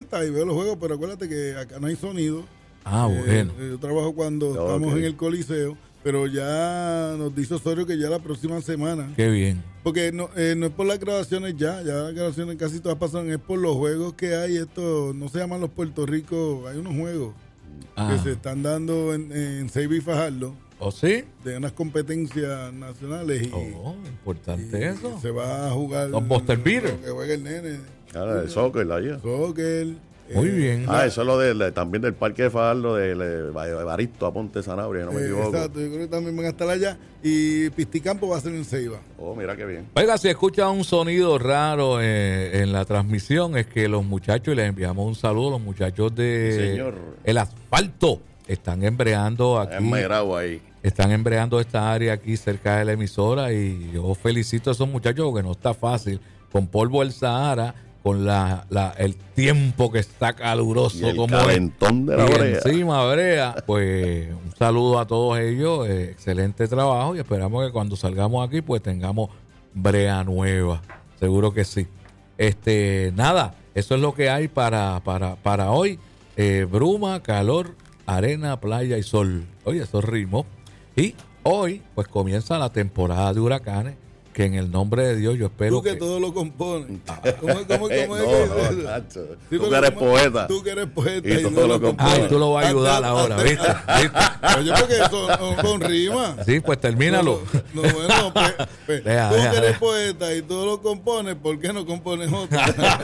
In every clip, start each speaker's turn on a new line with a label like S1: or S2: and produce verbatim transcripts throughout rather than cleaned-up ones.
S1: sientas y ves los juegos, pero acuérdate que acá no hay sonido.
S2: Ah,
S1: eh,
S2: bueno.
S1: Yo trabajo cuando
S3: Okay.
S1: estamos en el Coliseo, pero ya nos dice Osorio que ya la próxima semana.
S2: Qué bien.
S1: Porque no, eh, no es por las grabaciones ya, ya las grabaciones casi todas pasan, es por los juegos que hay. Esto no se llaman los Puerto Rico, hay unos juegos
S2: Ah.
S1: que se están dando en, en Seiba y Fajardo,
S2: ¿O sí?
S1: de unas competencias nacionales y,
S2: Oh, importante
S1: y
S2: eso.
S1: se va a jugar
S2: Los Buster Beaters.
S1: lo que juega el nene,
S3: Ahora, el soccer allá.
S1: soccer.
S2: Muy
S1: eh,
S2: bien.
S3: Ah, eso es lo de, de- también del Parque de Fajardo, de, de, de Baristo a Ponte Sanabria, no me
S1: eh,
S3: equivoco.
S1: exacto, yo creo que también van a estar allá y Pisticampo va a ser en Ceiba.
S3: Oh, mira qué bien.
S2: Oiga, si escucha un sonido raro eh, en la transmisión, es que los muchachos, y les enviamos un saludo, los muchachos de
S3: Sí, señor.
S2: El Asfalto están embreando aquí.
S3: Es Megrado ahí.
S2: Están embreando esta área aquí cerca de la emisora y yo felicito a esos muchachos porque no está fácil. Con polvo del Sahara, con la, la el tiempo que está caluroso
S3: Y el
S2: como
S3: calentón de la
S2: y
S3: brea.
S2: encima brea, pues un saludo a todos ellos, eh, excelente trabajo y esperamos que cuando salgamos aquí pues tengamos brea nueva, seguro que sí. Este, nada, eso es lo que hay para, para, para hoy. Eh, bruma, calor, arena, playa y sol. Oye, esos ritmos. Y hoy, pues comienza la temporada de huracanes, que en el nombre de Dios yo espero
S1: Tú que,
S2: que...
S1: todo lo compones. ¿Cómo, cómo, cómo es
S3: No,
S1: que-
S3: no, Nacho.
S1: Sí,
S3: Tú
S1: pero
S3: que eres
S1: como-
S3: poeta.
S1: Tú que eres poeta.
S3: Y tú todo lo compones.
S2: Ay, tú lo vas a ayudar ahora, ¿viste? ¿Viste?
S1: Oye, porque son, son rimas.
S2: Sí, pues termínalo.
S1: No, no, bueno, pues, pues,
S2: Deja,
S1: tú
S2: deja,
S1: que eres
S2: deja.
S1: poeta y tú lo compones, ¿por qué no compones otro?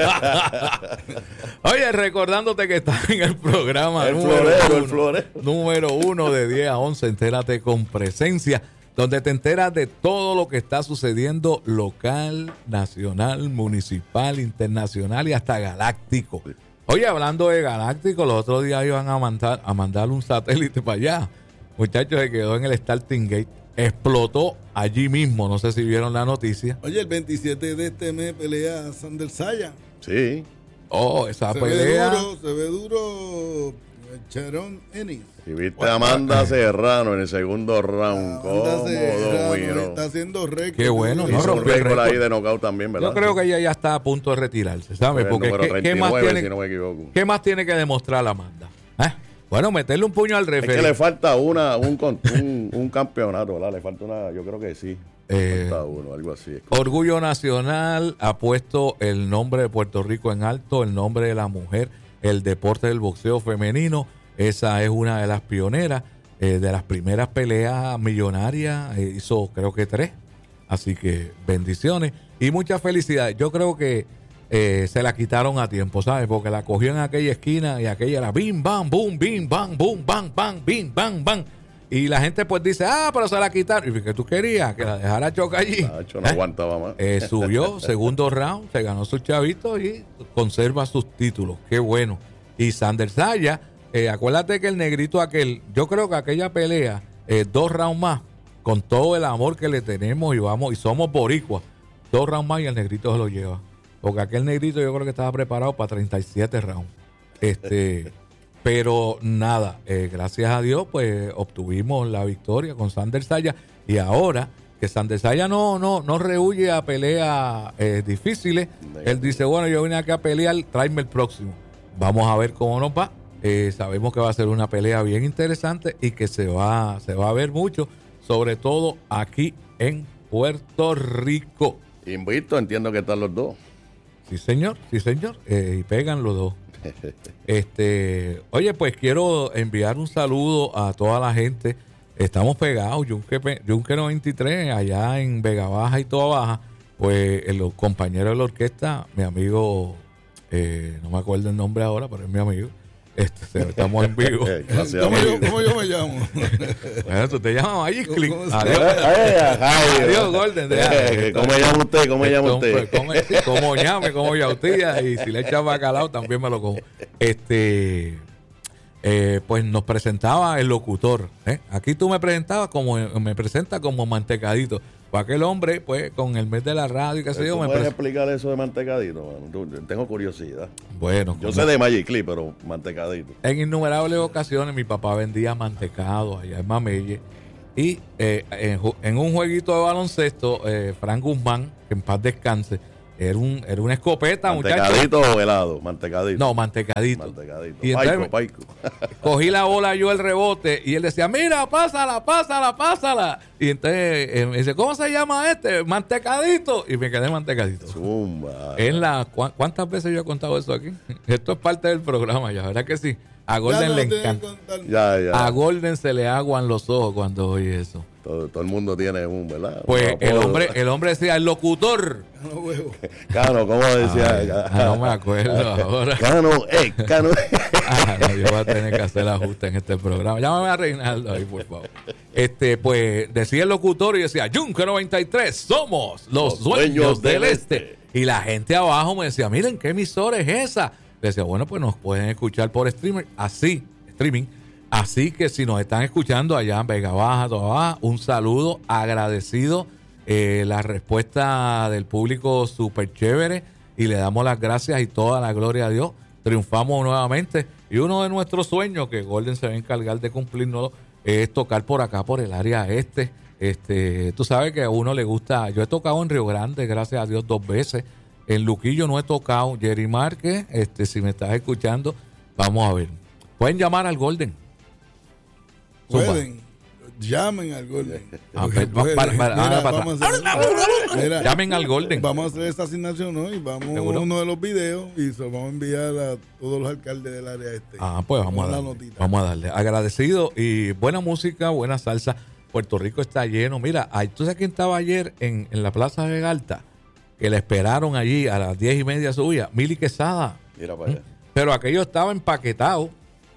S2: Oye, recordándote que estás en el programa
S3: El
S2: número
S3: florero,
S2: uno,
S3: el florero.
S2: número uno de diez a once, entérate con presencia, donde te enteras de todo lo que está sucediendo local, nacional, municipal, internacional y hasta galáctico. Oye, hablando de galáctico, los otros días iban a mandar, a mandar un satélite para allá. Muchachos, se quedó en el Starting Gate, explotó allí mismo, no sé si vieron la noticia.
S1: Oye, el veintisiete de este mes pelea Sander Saya.
S3: Sí.
S2: Oh, esa
S1: Se
S2: pelea.
S1: ve duro, se ve duro eh, Sharon Ennis.
S3: Y viste a Amanda Serrano en el segundo round. ¿Cómo
S1: Anda, se-
S3: dominó?
S1: está haciendo récord.
S2: Qué bueno, ¿no?
S3: Hizo un
S2: rompió el
S3: récord ahí
S2: récord.
S3: de knockout también, ¿verdad?
S2: Yo creo que ella ya está a punto de retirarse, ¿sabes?
S3: Fue el
S2: Porque
S3: número
S2: ¿qué, qué
S3: treinta y
S2: más
S3: nueve,
S2: tiene,
S3: si no me equivoco.
S2: ¿qué más tiene que demostrar la Amanda? ¿Eh? Bueno, meterle un puño al
S3: Es que
S2: referee.
S3: le falta una, un, con- un, un campeonato, ¿verdad? Le falta una, yo creo que sí. Le
S2: Eh,
S3: falta uno, algo así.
S2: Orgullo Nacional ha puesto el nombre de Puerto Rico en alto, el nombre de la mujer, el deporte del boxeo femenino. Esa es una de las pioneras, eh, de las primeras peleas millonarias. Eh, hizo creo que tres. Así que bendiciones y muchas felicidades. Yo creo que eh, se la quitaron a tiempo, ¿sabes? Porque la cogió en aquella esquina y aquella era bim, bam, boom, bim, bam, boom, bam, bam, bim, bam, bam. Y la gente pues dice, ah, pero se la quitaron. ¿Y qué tú querías? Que la dejara chocar allí.
S3: Nacho no
S2: ¿Eh?
S3: aguantaba más.
S2: Eh, subió, segundo round, se ganó sus chavitos y conserva sus títulos. Qué bueno. Y Sander Saya, eh, acuérdate que el negrito aquel, yo creo que aquella pelea, eh, dos rounds más, con todo el amor que le tenemos y vamos, y somos boricuas, dos rounds más y el negrito se lo lleva. Porque aquel negrito yo creo que estaba preparado para treinta y siete rounds. Este, pero nada, eh, gracias a Dios, pues obtuvimos la victoria con Sander Saya. Y ahora que Sander Saya no, no, no rehuye a peleas eh, difíciles, él dice, bueno, yo vine aquí a pelear, tráeme el próximo. Vamos a ver cómo nos va. Eh, sabemos que va a ser una pelea bien interesante y que se va, se va a ver mucho, sobre todo aquí en Puerto Rico.
S3: Invicto, entiendo que están los dos.
S2: Sí, señor, sí, señor. Eh, y pegan los dos. Este, oye, pues quiero enviar un saludo a toda la gente. Estamos pegados, Yunque, Pe- Yunque noventa y tres, allá en Vega Baja y Toa Baja. Pues el compañero de la orquesta, mi amigo, eh, no me acuerdo el nombre ahora, pero es mi amigo. Este, estamos en vivo.
S3: Gracias,
S1: ¿Cómo,
S3: amigo.
S1: yo, ¿Cómo yo me llamo?
S2: Bueno, tú te llamas Magic Click.
S1: ¿Cómo se
S2: Adiós.
S3: Ay, ay, ay,
S2: Adiós, Golden.
S3: Eh, ¿Cómo llama usted? ¿Cómo llama usted?
S2: Como, sí, como llame, como yautía. Y si le echa bacalao, también me lo como. Este, eh, pues nos presentaba el locutor. ¿eh? Aquí tú me presentabas como, me presenta como mantecadito. Para aquel hombre, pues, con el mes de la radio y qué sé yo,
S3: ¿Tú
S2: me
S3: puedes
S2: pres-
S3: explicar eso de mantecadito? mano? Tú- Tengo curiosidad.
S2: Bueno,
S3: Yo
S2: como-
S3: sé de Magic Clip, pero mantecadito.
S2: en innumerables ocasiones mi papá vendía mantecado allá en Mamelle. Y eh, en, ju- en un jueguito de baloncesto, eh, Frank Guzmán, que en paz descanse, Era, un, era una escopeta, muchachos.
S3: ¿Mantecadito o helado? Mantecadito.
S2: No, mantecadito.
S3: Mantecadito.
S2: Y
S3: Paico,
S2: entonces,
S3: paico.
S2: cogí la bola yo el rebote y él decía, mira, pásala, pásala, pásala. Y entonces eh, me dice, ¿cómo se llama este? Mantecadito. Y me quedé mantecadito.
S3: Zumba.
S2: En la, ¿cu- ¿Cuántas veces yo he contado eso aquí? Esto es parte del programa, ya, ¿verdad que sí? A Golden
S1: Ya
S2: le
S1: no tienen
S2: encanta.
S1: que contar.
S3: Ya, ya.
S2: A Golden se le aguan los ojos cuando oye eso.
S3: Todo, todo el mundo tiene un, ¿verdad?
S2: Pues
S3: Un
S2: el
S3: apodo.
S2: hombre, el hombre decía, el locutor.
S1: No, huevo.
S3: Cano, ¿cómo decía?
S2: Ay, ah, no me acuerdo ahora.
S3: Cano, eh, Cano.
S2: Ah, no, yo voy a tener que hacer ajuste en este programa. Llámame a Reinaldo ahí, por favor. Este, pues, decía el locutor y decía, Yunque noventa y tres, somos los,
S3: Los
S2: dueños,
S3: dueños
S2: del
S3: del
S2: este.
S3: este.
S2: Y la gente abajo me decía, miren, ¿qué emisora es esa? Le decía, bueno, pues nos pueden escuchar por streamer, así, streaming. Así que si nos están escuchando allá en Vega Baja, Toda Baja, un saludo, agradecido. Eh, la respuesta del público súper chévere y le damos las gracias y toda la gloria a Dios. Triunfamos nuevamente y uno de nuestros sueños que Golden se va a encargar de cumplirnos es tocar por acá, por el área este. Este, tú sabes que a uno le gusta, yo he tocado en Río Grande, gracias a Dios, dos veces. En Luquillo no he tocado. Jerry Márquez, este, si me estás escuchando, vamos a ver. Pueden llamar al Golden. Zumba.
S1: Pueden. Llamen al Golden.
S2: Ah, pues,
S1: Pueden.
S2: para, para,
S1: Mira,
S2: ah, para
S1: vamos a hacer- mira,
S2: Llamen al Golden.
S1: vamos a hacer esta asignación hoy. Vamos
S2: ¿Seguro?
S1: a uno de los videos y se lo vamos a enviar a todos los alcaldes del área este.
S2: Ah, pues vamos a
S1: Con la
S2: darle.
S1: notita.
S2: Vamos a darle. Agradecido y buena música, buena salsa. Puerto Rico está lleno. Mira, ay, ¿tú sabes quién estaba ayer en, en la Plaza de Galta? Que la esperaron allí a las diez y media suya. Mili Quesada.
S3: Mira para allá.
S2: Pero aquello estaba empaquetado.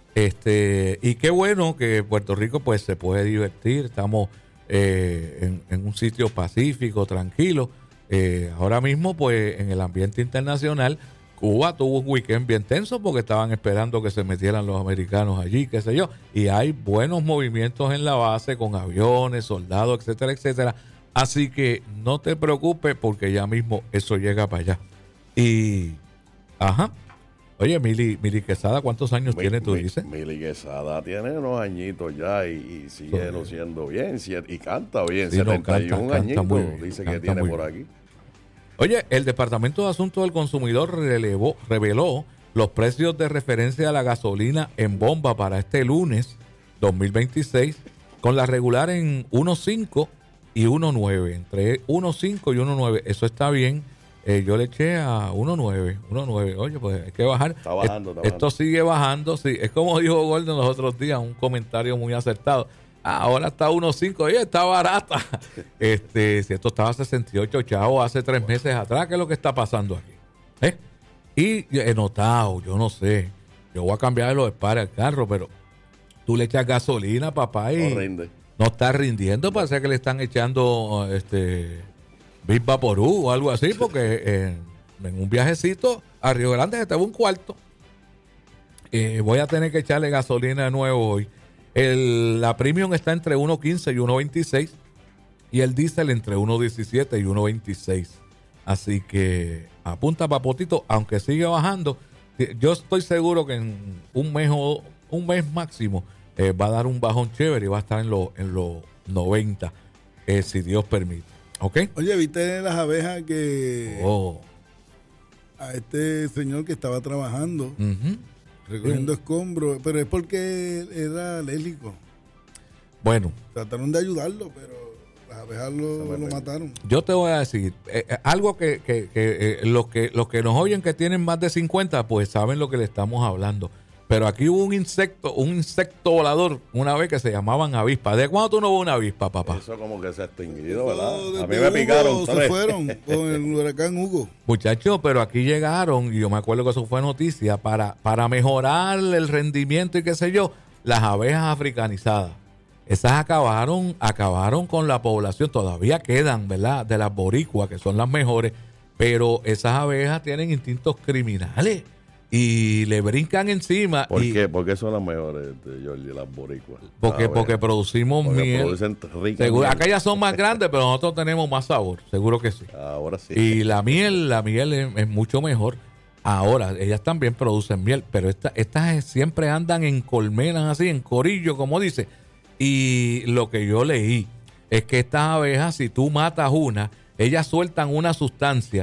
S2: Este, y qué bueno que Puerto Rico pues se puede divertir. Estamos eh, en, en un sitio pacífico, tranquilo. Eh, ahora mismo, pues, en el ambiente internacional, Cuba tuvo un weekend bien tenso porque estaban esperando que se metieran los americanos allí, qué sé yo. Y hay buenos movimientos en la base con aviones, soldados, etcétera, etcétera. Así que no te preocupes porque ya mismo eso llega para allá. Y, ajá. Oye, Mili, Mili Quesada, ¿cuántos años
S3: Mi-
S2: tiene, tú
S3: mi-
S2: dices?
S3: Mili Quesada tiene unos añitos ya y, y sigue
S2: Sí.
S3: luciendo bien siete- y canta bien.
S2: Sí, no,
S3: setenta y uno
S2: canta- canta
S3: añitos
S2: muy bien,
S3: dice
S2: canta
S3: que tiene
S2: muy
S3: por
S2: bien.
S3: aquí.
S2: Oye, el Departamento de Asuntos del Consumidor relevó, reveló los precios de referencia a la gasolina en bomba para este lunes dos mil veintiséis, con la regular en uno punto cinco y uno punto nueve, entre uno punto cinco y uno punto nueve. Eso está bien. Eh, yo le eché a uno punto nueve, uno punto nueve. Oye, pues hay que bajar.
S3: Está bajando, está
S2: Esto
S3: bajando.
S2: sigue bajando, sí. Es como dijo Gordon los otros días, un comentario muy acertado. Ah, ahora está uno punto cinco, oye, está barata. Este, si esto estaba a sesenta y ocho chavos hace tres meses atrás, ¿qué es lo que está pasando aquí? ¿Eh? Y he notado, yo no sé, yo voy a cambiar los disparos al carro, pero tú le echas gasolina, papá, y
S3: No rinde.
S2: no está rindiendo, parece que le están echando este Big Vaporú o algo así, porque eh, en un viajecito a Río Grande se te va un cuarto. Eh, voy a tener que echarle gasolina de nuevo hoy. El, la premium está entre uno punto quince y uno punto veintiséis y el diésel entre uno punto diecisiete y uno punto veintiséis. Así que apunta papotito, aunque sigue bajando. Yo estoy seguro que en un mes o un mes máximo eh, va a dar un bajón chévere y va a estar en los en los noventa, eh, si Dios permite. ¿Ok?
S1: Oye, ¿viste las abejas que
S2: Oh.
S1: a este señor que estaba trabajando,
S2: Ujú.
S1: recogiendo escombros? Pero es porque era alérgico.
S2: Bueno,
S1: Trataron de ayudarlo, pero las abejas lo, lo mataron.
S2: yo te voy a decir eh, eh, algo que, que, que, eh, los que los que nos oyen que tienen más de cincuenta pues saben lo que le estamos hablando. Pero aquí hubo un insecto, un insecto volador una vez que se llamaban avispas. ¿De cuándo tú no ves una avispa, papá?
S3: Eso como que se ha extinguido, ¿verdad?
S1: Desde
S3: A mí me
S1: Hugo
S3: picaron
S1: se
S3: tres.
S1: fueron con el huracán Hugo.
S2: Muchachos, pero aquí llegaron, y yo me acuerdo que eso fue noticia, para, para mejorar el rendimiento y qué sé yo, las abejas africanizadas. Esas acabaron, acabaron con la población, todavía quedan, ¿verdad? De las boricuas, que son las mejores, pero esas abejas tienen instintos criminales y le brincan encima.
S3: ¿Por
S2: y,
S3: qué? ¿Por qué son las mejores, de Jordi, las boricuas?
S2: Porque,
S3: A ver,
S2: porque producimos
S3: porque
S2: miel.
S3: producen rica
S2: Seguro,
S3: miel.
S2: aquellas son más grandes, pero nosotros tenemos más sabor, seguro que sí.
S3: Ahora sí.
S2: Y la miel, la miel es, es mucho mejor. Ahora, ellas también producen miel, pero esta, estas siempre andan en colmenas así, en corillo, como dice. Y lo que yo leí es que estas abejas, si tú matas una, ellas sueltan una sustancia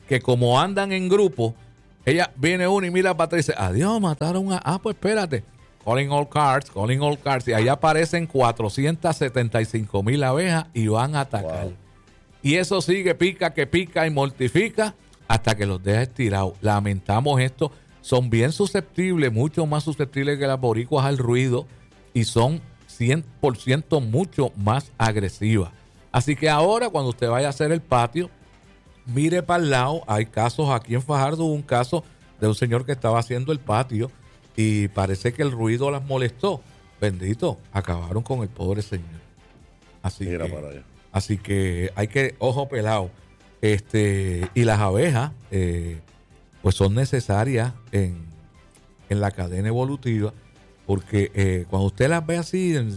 S2: que como andan en grupo, ella viene una y mira para atrás y dice, adiós, mataron a... Ah, pues espérate. Calling all cards, calling all cards. Y allá aparecen cuatrocientas setenta y cinco mil abejas y van a atacar. Wow. Y eso sigue, pica, que pica y mortifica hasta que los deja estirados. Lamentamos esto. Son bien susceptibles, mucho más susceptibles que las boricuas al ruido y son cien por ciento mucho más agresivas. Así que ahora cuando usted vaya a hacer el patio, mire para el lado. Hay casos aquí en Fajardo, un caso de un señor que estaba haciendo el patio y parece que el ruido las molestó. Bendito, acabaron con el pobre señor. Así Mira que, para allá. Así que hay que, ojo pelado. Este, y las abejas, eh, pues son necesarias en, en la cadena evolutiva, porque eh, cuando usted las ve así en,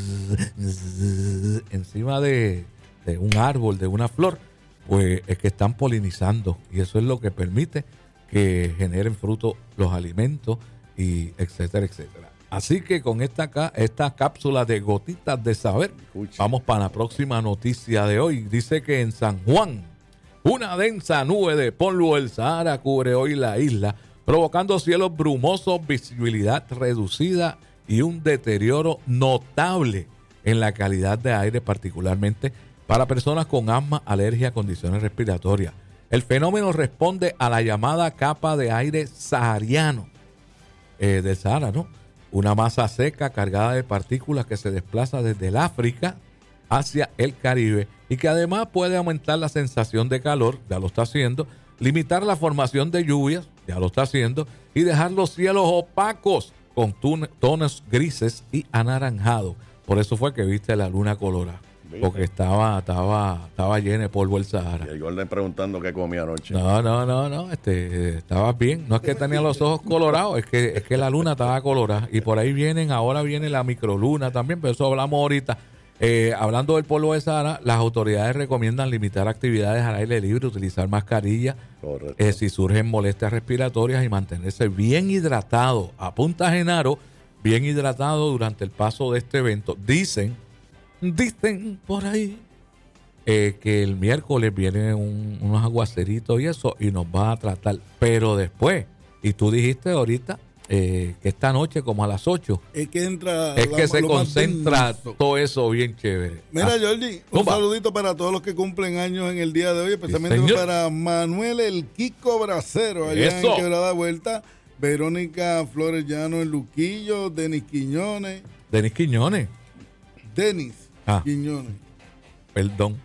S2: encima de, de un árbol, de una flor, pues es que están polinizando y eso es lo que permite que generen fruto los alimentos y etcétera, etcétera. Así que con esta, esta cápsula de gotitas de saber, Escucha. vamos para la próxima noticia de hoy. Dice que en San Juan, una densa nube de polvo del Sahara cubre hoy la isla, provocando cielos brumosos, visibilidad reducida y un deterioro notable en la calidad de aire, particularmente para personas con asma, alergia, condiciones respiratorias. El fenómeno responde a la llamada capa de aire sahariano eh, del Sahara, ¿no? Una masa seca cargada de partículas que se desplaza desde el África hacia el Caribe y que además puede aumentar la sensación de calor, ya lo está haciendo, limitar la formación de lluvias, ya lo está haciendo, y dejar los cielos opacos con tonos grises y anaranjados. Por eso fue que viste la luna colorada, porque estaba, estaba, estaba llena de polvo el Sahara.
S3: Y el Gordon preguntando qué comía anoche.
S2: No, no, no, no, este, estaba bien. No es que tenía los ojos colorados, es que, es que la luna estaba colorada. Y por ahí vienen, ahora viene la microluna también, pero eso hablamos ahorita. Eh, hablando del polvo de Sahara, las autoridades recomiendan limitar actividades al aire libre, utilizar mascarilla eh, si surgen molestias respiratorias y mantenerse bien hidratado. A Punta Genaro, bien hidratado durante el paso de este evento. Dicen, dicen por ahí eh, que el miércoles vienen un, unos aguaceritos y eso y nos va a tratar. Pero después, y tú dijiste ahorita, Eh, que esta noche como a las ocho
S1: es que entra
S2: es
S1: la,
S2: que se concentra
S1: más
S2: todo eso bien chévere.
S1: Mira,
S2: ah.
S1: Jordi, un Opa. saludito para todos los que cumplen años en el día de hoy, especialmente sí, para Manuel el Kiko Bracero allá eso. en Quebrada Vuelta, Verónica Flores Llano en Luquillo, Denis Quiñones
S2: Denis Quiñones
S1: Denis
S2: ah.
S1: Quiñones
S2: perdón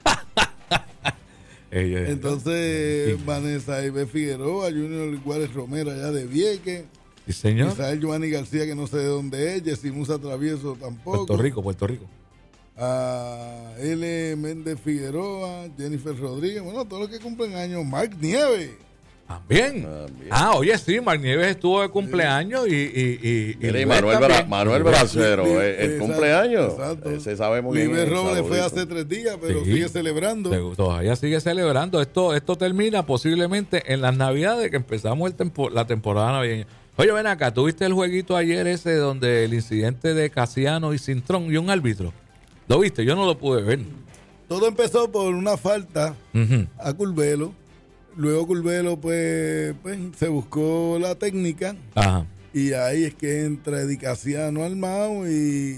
S1: Ella, entonces sí. Vanessa Ibe Figueroa, Junior Iguales Romero allá de Vieques.
S2: Sí, señor.
S1: Isabel Giovanni García, que no sé de dónde es. Jessy Musa Travieso tampoco.
S2: Puerto Rico, Puerto Rico.
S1: A L. Méndez Figueroa, Jennifer Rodríguez. Bueno, todos los que cumplen años. Mark Nieves.
S2: También. También. Ah, oye, sí, Mark Nieves estuvo de cumpleaños y. y, y, y,
S3: y Manuel, Bra Manuel Bracero, el, el exacto, cumpleaños. Exacto. Ese sabemos bien.
S1: Nivel Robles fue hace tres días, pero sí, sigue celebrando.
S2: Todavía sigue celebrando. Esto, esto termina posiblemente en las Navidades, que empezamos el tempo la temporada navideña. Oye, ven acá, ¿tuviste el jueguito ayer ese donde el incidente de Casiano y Cintrón y un árbitro? ¿Lo viste? Yo no lo pude ver.
S1: Todo empezó por una falta uh-huh. a Curvelo. Luego Curvelo pues, pues se buscó la técnica.
S2: Ajá.
S1: Y ahí es que entra Eddie Casiano Almao y,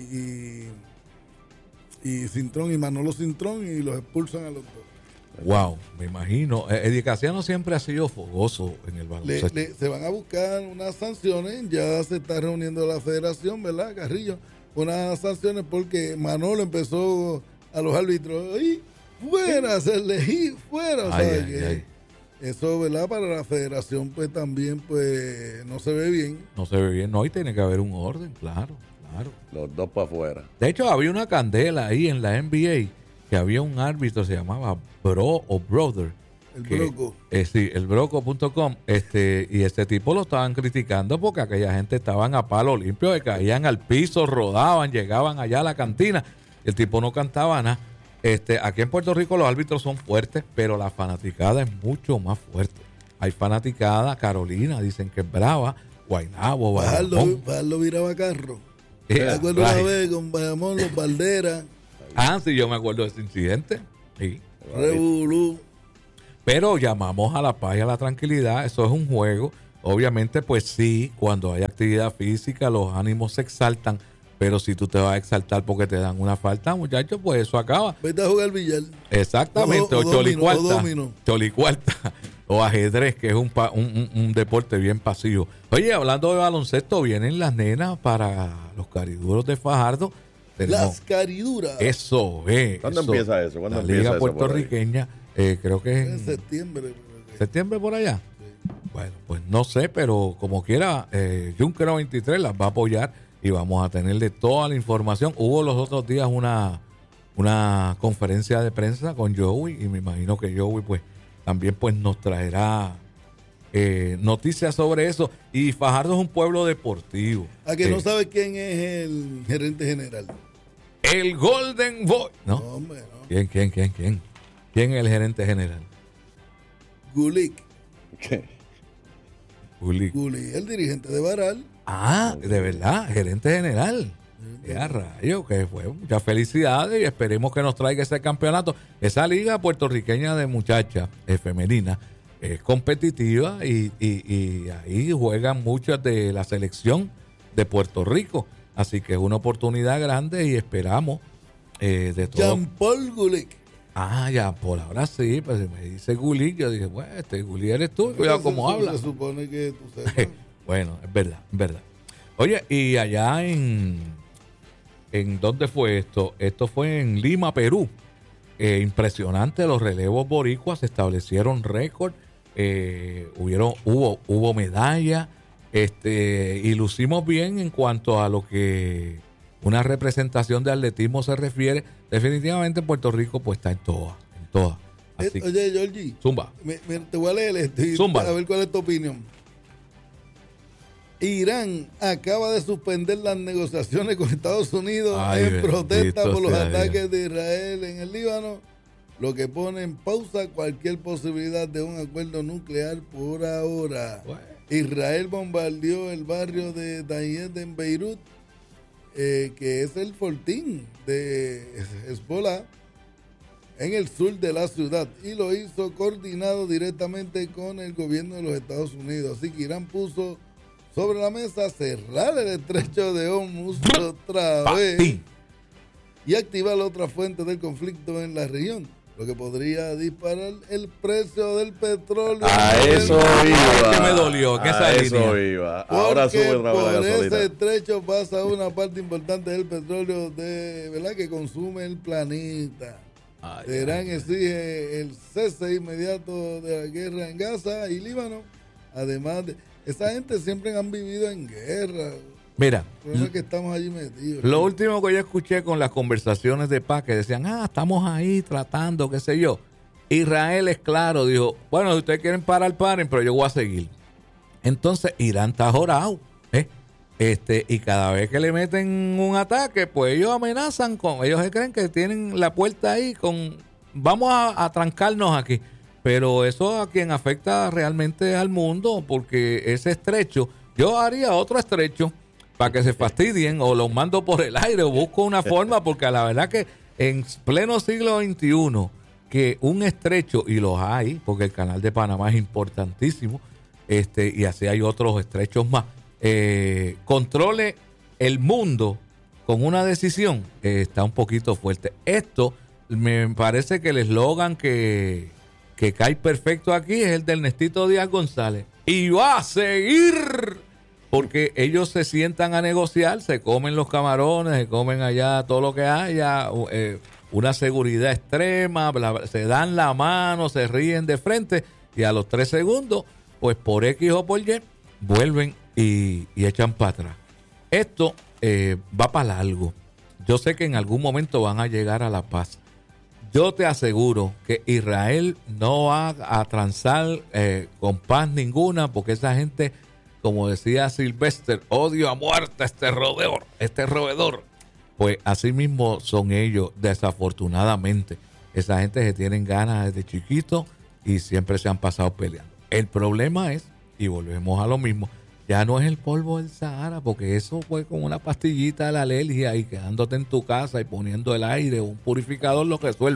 S1: y, y Cintrón y Manolo Cintrón y los expulsan a los dos.
S2: Wow, me imagino. Eddie Casiano siempre ha sido fogoso en el baloncesto.
S1: Le, le, se van a buscar unas sanciones, ya se está reuniendo la federación, ¿verdad, Carrillo? Unas sanciones porque Manolo empezó a los árbitros, ¡y fuera! Hacerle y fuera. O
S2: ay,
S1: sea,
S2: ay,
S1: que
S2: ay.
S1: Eso, ¿verdad? Para la federación, pues también, pues no se ve bien.
S2: No se ve bien, no, y tiene que haber un orden, claro, claro.
S3: Los dos para afuera.
S2: De hecho, había una candela ahí en la N B A. Que había un árbitro, se llamaba Bro o Brother.
S1: El
S2: que,
S1: Broco.
S2: Eh, sí, el broco punto com. Este, y este tipo lo estaban criticando porque aquella gente estaban a palo limpio, que caían al piso, rodaban, llegaban allá a la cantina. El tipo no cantaba nada. Este, aquí en Puerto Rico los árbitros son fuertes, pero la fanaticada es mucho más fuerte. Hay fanaticada, Carolina, dicen que es brava, Guaynabo,
S1: Bayamón. Bajarlo viraba carro.
S2: Yeah,
S1: me acuerdo right. una vez con Bayamón, los Valderas.
S2: Ah, sí, yo me acuerdo de ese incidente. Sí.
S1: Revolú.
S2: Pero llamamos a la paz y a la tranquilidad. Eso es un juego. Obviamente, pues sí, cuando hay actividad física, los ánimos se exaltan. Pero si tú te vas a exaltar porque te dan una falta, muchachos, pues eso acaba.
S1: Vete a jugar billar.
S2: Exactamente,
S1: o,
S2: o,
S1: o
S2: cholicuarta,
S1: domino, o domino.
S2: cholicuarta, o ajedrez, que es un, pa, un, un, un deporte bien pasivo. Oye, hablando de baloncesto, vienen las nenas para los cariduros de Fajardo. Tenemos,
S1: las cariduras.
S2: Eso es.
S3: ¿Cuándo
S2: eso,
S3: empieza eso? ¿Cuándo
S2: la
S3: empieza
S2: Liga
S3: eso por ahí?
S2: puertorriqueña, eh, creo que es
S1: En
S2: en
S1: septiembre.
S2: septiembre por allá. Sí. Bueno, pues no sé, pero como quiera, eh, Junquero veintitrés las va a apoyar. Y vamos a tenerle toda la información. Hubo los otros días una, una conferencia de prensa con Joey y me imagino que Joey pues también pues nos traerá eh, noticias sobre eso. Y Fajardo es un pueblo deportivo.
S1: ¿A que
S2: eh,
S1: no sabe quién es el gerente general?
S2: El Golden Boy. ¿No?
S1: No, hombre, no.
S2: ¿Quién, quién, quién, quién? ¿Quién es el gerente general?
S1: Gulick.
S3: ¿Qué?
S2: Gulick.
S1: Gulick, el dirigente de Baral.
S2: Ah, de verdad, gerente general. Ya rayo, que fue muchas felicidades y esperemos que nos traiga ese campeonato. Esa liga puertorriqueña de muchachas eh, femenina es competitiva y, y, y ahí juegan muchas de la selección de Puerto Rico. Así que es una oportunidad grande y esperamos eh, de todo.
S1: Jean-Paul Gulick.
S2: Ah, ya, por ahora sí, pues si me dice Gulick, yo dije, bueno, este Gulick eres tú, cuidado cómo habla.
S1: Se supone que tú sepas.
S2: Bueno, es verdad, es verdad. Oye, y allá en, ¿en dónde fue esto? Esto fue en Lima, Perú. Eh, impresionante, los relevos boricuas establecieron récord. Eh, hubieron, hubo, hubo medalla. Este, y lucimos bien en cuanto a lo que una representación de atletismo se refiere. Definitivamente Puerto Rico pues está en todas, en todas. Así,
S1: Eh, oye, Georgie.
S2: Zumba.
S1: Me, me, te voy a leer esto y
S2: Zumba.
S1: a ver cuál es tu opinión. Irán acaba de suspender las negociaciones con Estados Unidos
S2: Ay,
S1: en protesta por los
S2: sea
S1: ataques de Israel en el Líbano, lo que pone en pausa cualquier posibilidad de un acuerdo nuclear por ahora.
S2: Bueno.
S1: Israel bombardeó el barrio de Dayed en Beirut, eh, que es el fortín de Hezbollah, en el sur de la ciudad, y lo hizo coordinado directamente con el gobierno de los Estados Unidos. Así que Irán puso sobre la mesa cerrar el estrecho de Hormuz otra vez y activar la otra fuente del conflicto en la región, lo que podría disparar el precio del petróleo.
S3: A eso iba.
S2: ¿Qué me dolió? ¿Qué esa
S3: A eso
S2: línea?
S3: iba. Ahora
S1: Porque
S3: sube otra vez la
S1: por
S3: gasolina.
S1: ese estrecho pasa una parte importante del petróleo de, ¿verdad?, que consume el planeta.
S2: Ay,
S1: Teherán
S2: ay, ay.
S1: exige el cese inmediato de la guerra en Gaza y Líbano. Además de esa gente siempre han vivido en guerra.
S2: Mira,
S1: El problema es que estamos allí metidos.
S2: lo último que yo escuché con las conversaciones de paz que decían, ah, estamos ahí tratando, qué sé yo. Israel es claro, dijo, bueno, si ustedes quieren parar, paren, pero yo voy a seguir. Entonces Irán está jorado, ¿eh? Este, y cada vez que le meten un ataque, pues ellos amenazan con, ellos se creen que tienen la puerta ahí con, vamos a, a trancarnos aquí. Pero eso a quien afecta realmente al mundo, porque ese estrecho, yo haría otro estrecho para que se fastidien, o los mando por el aire, o busco una forma, porque la verdad que en pleno siglo veintiuno, que un estrecho, y los hay, porque el canal de Panamá es importantísimo, este, y así hay otros estrechos más, eh, controle el mundo con una decisión, eh, está un poquito fuerte. Esto me parece que el eslogan que, que cae perfecto aquí es el del Ernestito Díaz González. Y va a seguir, porque ellos se sientan a negociar, se comen los camarones, se comen allá todo lo que haya, eh, una seguridad extrema, bla, bla, se dan la mano, se ríen de frente y a los tres segundos, pues por X o por Y, vuelven y, y echan para atrás. Esto eh, va para largo. Yo sé que en algún momento van a llegar a la paz. Yo te aseguro que Israel no va a transar eh, con paz ninguna, porque esa gente, como decía Sylvester, odio a muerte a este roedor, este roedor. Pues así mismo son ellos, desafortunadamente. Esa gente se tienen ganas desde chiquito y siempre se han pasado peleando. El problema es, y volvemos a lo mismo, ya no es el polvo del Sahara, porque eso fue con una pastillita de la alergia y quedándote en tu casa y poniendo el aire o un purificador lo resuelve.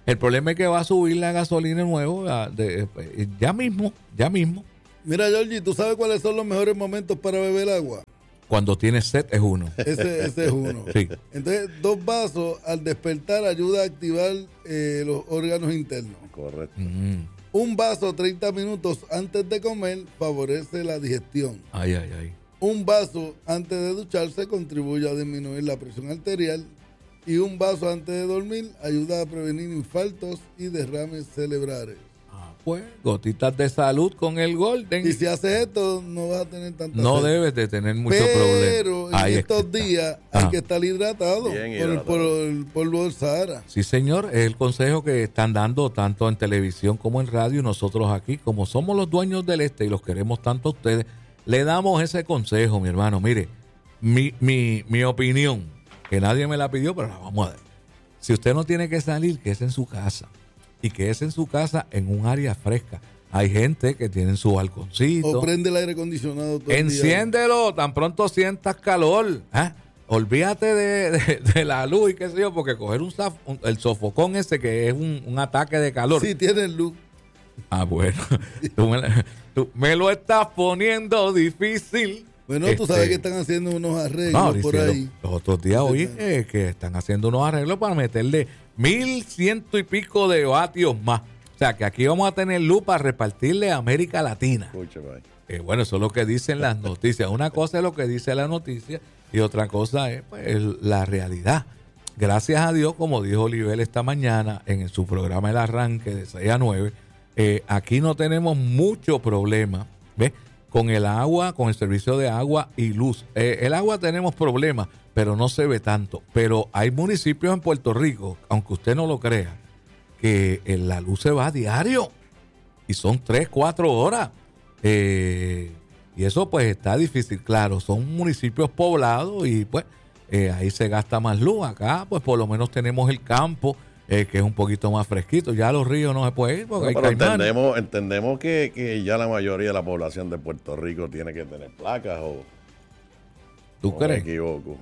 S2: El problema es que va a subir la gasolina de nuevo a- de- de- ya mismo, ya mismo.
S1: Mira, Georgie, ¿tú sabes cuáles son los mejores momentos para beber agua?
S2: Cuando tienes sed es uno.
S1: Ese, ese es uno.
S2: Sí.
S1: Entonces, dos vasos al despertar ayuda a activar eh, los órganos internos.
S3: Correcto.
S2: Mm.
S1: Un vaso treinta minutos antes de comer favorece la digestión.
S2: Ay, ay, ay.
S1: Un vaso antes de ducharse contribuye a disminuir la presión arterial. Y un vaso antes de dormir ayuda a prevenir infartos y derrames cerebrales.
S2: Ah, pues, gotitas de salud con el Golden.
S1: Y si haces esto, no vas a tener tanta
S2: No
S1: sed.
S2: debes de tener mucho
S1: Pero
S2: problema.
S1: en
S2: Ahí es
S1: estos
S2: que está.
S1: días hay
S2: Ah.
S1: que estar hidratado
S3: Bien
S1: por el,
S3: hidratado.
S1: por el polvo del Sahara.
S2: Sí, señor, es el consejo que están dando tanto en televisión como en radio y nosotros aquí, como somos los dueños del este y los queremos tanto a ustedes, le damos ese consejo, mi hermano. Mire, mi, mi, mi opinión, que nadie me la pidió, pero la vamos a dar. Si usted no tiene que salir, que es en su casa. Y que es en su casa en un área fresca. Hay gente que tiene su balconcito.
S1: O prende el aire acondicionado todo el día.
S2: Enciéndelo, tan pronto sientas calor. ¿Ah? Olvídate de, de- de la luz y qué sé yo, porque coger un, saf- un- el sofocón ese que es un, un ataque de calor.
S1: Sí, tiene luz.
S2: Ah, bueno, tú me, la- tú me lo estás poniendo difícil.
S1: Bueno, tú sabes
S2: Este,
S1: que están haciendo unos arreglos
S2: no,
S1: por
S2: hicieron-
S1: ahí.
S2: Los otros días oí eh, que están haciendo unos arreglos para meterle mil ciento y pico de vatios más. O sea, que aquí vamos a tener luz para repartirle a América Latina.
S3: Escúchame ahí.
S2: Eh, bueno, eso es lo que dicen las noticias. Una cosa es lo que dice la noticia y otra cosa es pues, el- la realidad. Gracias a Dios, como dijo Oliver esta mañana en su programa El Arranque de seis a nueve, eh, aquí no tenemos mucho problema, ¿ves? Con el agua, con el servicio de agua y luz. Eh, el agua tenemos problemas, pero no se ve tanto. Pero hay municipios en Puerto Rico, aunque usted no lo crea, que eh, la luz se va a diario y son tres, cuatro horas. Eh, y eso pues está difícil, claro, son municipios poblados y pues eh, ahí se gasta más luz. Acá pues por lo menos tenemos el campo, eh, que es un poquito más fresquito. Ya a los ríos no se puede ir porque
S3: No,
S2: hay
S3: pero
S2: caimanes.
S3: entendemos, entendemos que, que ya la mayoría de la población de Puerto Rico tiene que tener placas o
S2: ¿Tú
S3: o me
S2: crees?
S3: equivoco.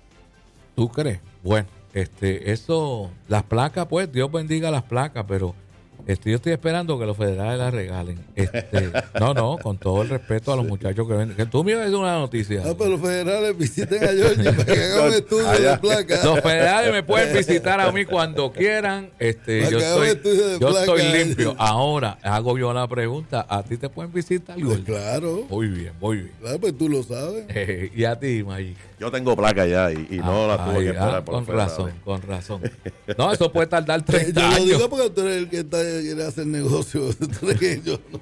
S2: ¿Tú crees? Bueno, este, eso, las placas, pues, Dios bendiga las placas, pero este, yo estoy esperando que los federales las regalen. Este, no, no, con todo el respeto a los muchachos que venden. Que tú me ibas a decir una noticia.
S1: Ah, pero los federales visiten a Georgie para que hagan un estudio
S3: Allá.
S1: de placa.
S2: Los federales me pueden visitar a mí cuando quieran. Este,
S1: Para
S2: yo
S1: que haga un
S2: estoy,
S1: estudio de
S2: yo estoy
S1: placa.
S2: limpio. Ahora, hago yo la pregunta. ¿A ti te pueden visitar,
S1: Pues
S2: Gordo?
S1: claro,
S2: Muy bien, muy bien.
S1: claro, pues tú lo sabes.
S2: Eh, y a ti, Maggi.
S3: Yo tengo placa ya y, y no la tuve
S2: Ay,
S3: que esperar
S2: ah,
S3: por los
S2: con razón,
S3: federales.
S2: con razón. No, eso puede tardar
S1: Yo
S2: treinta
S1: lo
S2: años.
S1: digo porque tú eres el que está, quiere hacer negocio. Tú eres que yo no.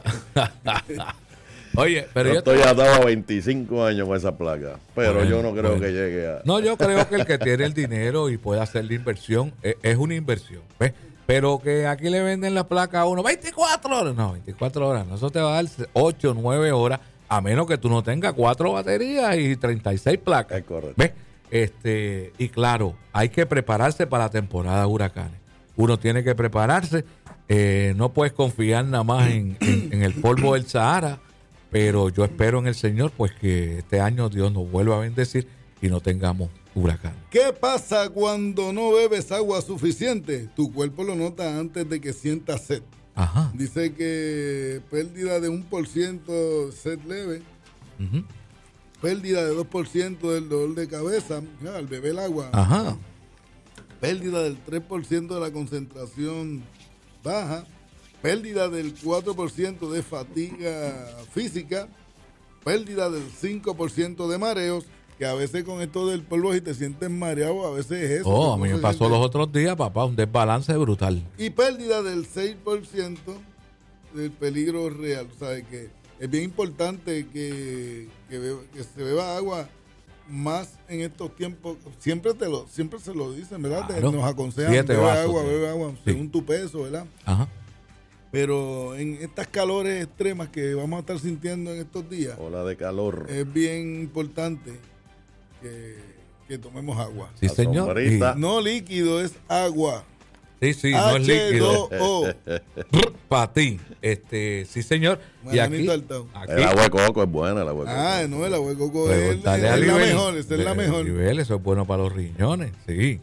S2: Oye, pero
S3: Yo
S2: yo
S3: estoy atado a veinticinco años con esa placa, pero
S2: Bueno,
S3: yo no creo
S2: bueno.
S3: que llegue a...
S2: No, yo creo que el que tiene el dinero y puede hacer la inversión es, es una inversión. ¿Ves? Pero que aquí le venden la placa a uno veinticuatro horas. No, veinticuatro horas. No, eso te va a dar ocho, nueve horas, a menos que tú no tengas cuatro baterías y treinta y seis placas.
S3: Es correcto.
S2: ¿Ves? Este, y claro, hay que prepararse para la temporada de huracanes. Uno tiene que prepararse. Eh, no puedes confiar nada más en, en- en el polvo del Sahara, pero yo espero en el Señor pues que este año Dios nos vuelva a bendecir y no tengamos huracanes.
S1: ¿Qué pasa cuando no bebes agua suficiente? Tu cuerpo lo nota antes de que sientas sed.
S2: Ajá.
S1: Dice que pérdida de un por ciento sed leve,
S2: Ujú.
S1: pérdida de dos por ciento del dolor de cabeza ya, al beber agua,
S2: Ajá.
S1: pérdida del tres por ciento de la concentración baja, pérdida del cuatro por ciento de fatiga física, pérdida del cinco por ciento de mareos, que a veces con esto del polvo si te sientes mareado, a veces es eso.
S2: Oh, a
S1: que
S2: mí
S1: uno
S2: me
S1: se
S2: pasó
S1: siente-
S2: los otros días, papá, un desbalance brutal.
S1: Y pérdida del seis por ciento del peligro real. O sea, que es bien importante que, que, beba- que se beba agua más en estos tiempos. Siempre te lo siempre se lo dicen, ¿verdad? Te-
S2: Claro.
S1: Nos aconsejan,
S2: Siete
S1: bebe
S2: vasos,
S1: agua,
S2: sí.
S1: bebe agua,
S2: Sí.
S1: según tu peso, ¿verdad?
S2: Ajá.
S1: Pero en estas calores extremas que vamos a estar sintiendo en estos días,
S3: Ola de calor.
S1: es bien importante que, que tomemos agua.
S2: Sí,
S3: La
S2: señor.
S3: sombrita.
S1: No líquido, es agua.
S2: Y- sí, sí, no es líquido.
S1: H dos O.
S2: Para ti. Este, sí, señor. Y aquí,
S1: Mananito altado.
S2: aquí
S3: El agua de coco es buena, el agua de coco.
S1: Ah, no, el agua de coco es, es
S2: preguntarle a
S1: la
S2: Libel.
S1: mejor, esa es la
S2: Le-
S1: mejor.
S2: Libel, eso es bueno para los riñones, sí.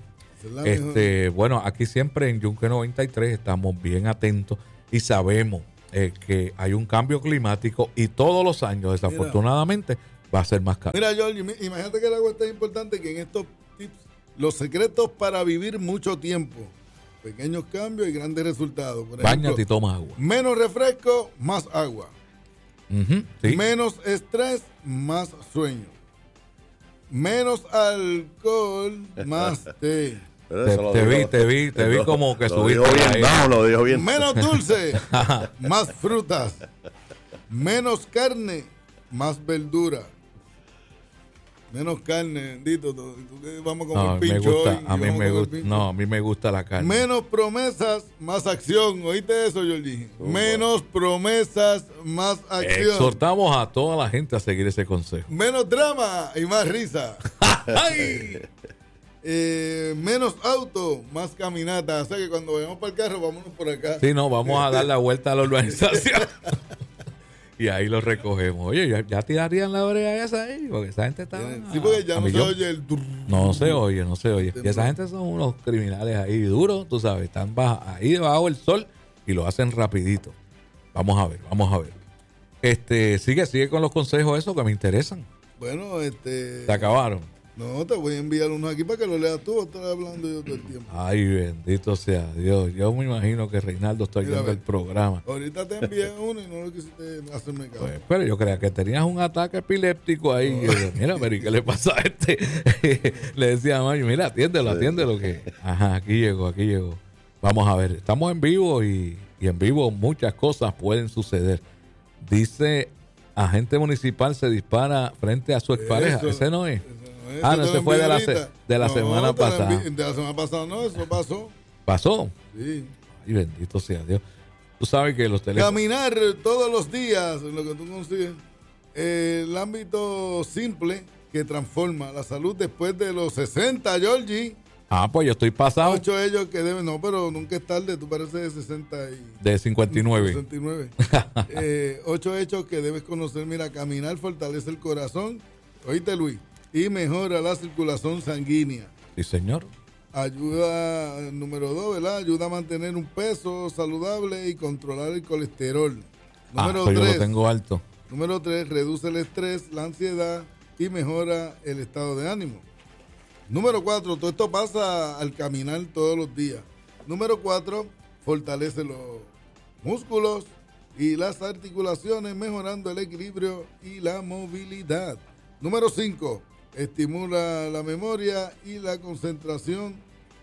S1: Es la
S2: Este, bueno, aquí siempre en Yunque noventa y tres estamos bien atentos y sabemos eh, que hay un cambio climático y todos los años, desafortunadamente, va a ser más caro.
S1: Mira, George, imagínate que el agua es tan importante que en estos tips, los secretos para vivir mucho tiempo, pequeños cambios y grandes resultados. Por ejemplo,
S2: Báñate y toma agua.
S1: Menos refresco, más agua.
S2: Uh-huh, sí.
S1: Menos estrés, más sueño. Menos alcohol, más té.
S2: Te, te vi, te vi, te vi como que subiste
S3: bien, no, lo dijo bien.
S1: Menos dulce, más frutas. Menos carne, más verdura. Menos carne, bendito. Vamos a comer
S2: no,
S1: pincho
S2: me gusta,
S1: hoy,
S2: a mí me gusta, no, a mí me gusta la carne.
S1: Menos promesas, más acción. ¿Oíste eso, Georgie? Uh, Menos promesas, más acción.
S2: Exhortamos a toda la gente a seguir ese consejo.
S1: Menos drama y más risa. ¡Ay! Eh, menos auto, más caminata. O sea que cuando vayamos para el carro, vámonos por acá.
S2: Sí, no, vamos a dar la vuelta a la urbanización. Y ahí lo recogemos. Oye, ya, ya tirarían la brea esa ahí, porque esa gente está.
S1: Sí, porque ya
S2: a
S1: no
S2: millón.
S1: se oye el.
S2: No se oye, no se oye. Y esa gente son unos criminales ahí duros, tú sabes, están baja, ahí debajo del sol y lo hacen rapidito. Vamos a ver, vamos a ver. Este, sigue, sigue con los consejos esos que me interesan.
S1: Bueno, este.
S2: ¿Se acabaron?
S1: No, te voy a enviar unos aquí para que lo leas tú. Estoy hablando yo todo el tiempo.
S2: Ay, bendito sea Dios. Yo me imagino que Reinaldo está oyendo el programa.
S1: Ahorita te envié uno y no lo quisiste hacerme caso.
S2: Pues, pero yo creía que tenías un ataque epiléptico ahí. No. Yo, mira, pero ¿y qué le pasa a este? Le decía a Mayo, mira, atiéndelo, atiéndelo. Que... Ajá, aquí llegó, aquí llegó. Vamos a ver, estamos en vivo y, y en vivo muchas cosas pueden suceder. Dice, agente municipal se dispara frente a su expareja.
S1: Eso,
S2: Ese no es.
S1: Eso.
S2: Ah, no, ese fue de la, se, de la
S1: no,
S2: semana pasada.
S1: La, de la semana pasada no, eso pasó.
S2: ¿Pasó?
S1: Sí.
S2: Ay, bendito sea Dios. Tú sabes que los teléfonos...
S1: Caminar todos los días, lo que tú consigues. Eh, el ámbito simple que transforma la salud después de los sesenta, Georgie.
S2: Ah, pues yo estoy pasado.
S1: Ocho ellos que deben, no, pero nunca es tarde, tú pareces de sesenta y...
S2: De cincuenta y nueve.
S1: sesenta y nueve. eh, ocho hechos que debes conocer. Mira, caminar fortalece el corazón. Oíste, Luis. Y mejora la circulación sanguínea.
S2: Sí, señor.
S1: Ayuda, número dos, ¿verdad? Ayuda a mantener un peso saludable y controlar el colesterol. Número
S2: ah, pues
S1: tres.
S2: Yo lo tengo alto.
S1: Número tres, reduce el estrés, la ansiedad y mejora el estado de ánimo. Número cuatro, todo esto pasa al caminar todos los días. Número cuatro, fortalece los músculos y las articulaciones, mejorando el equilibrio y la movilidad. Número cinco, estimula la memoria y la concentración,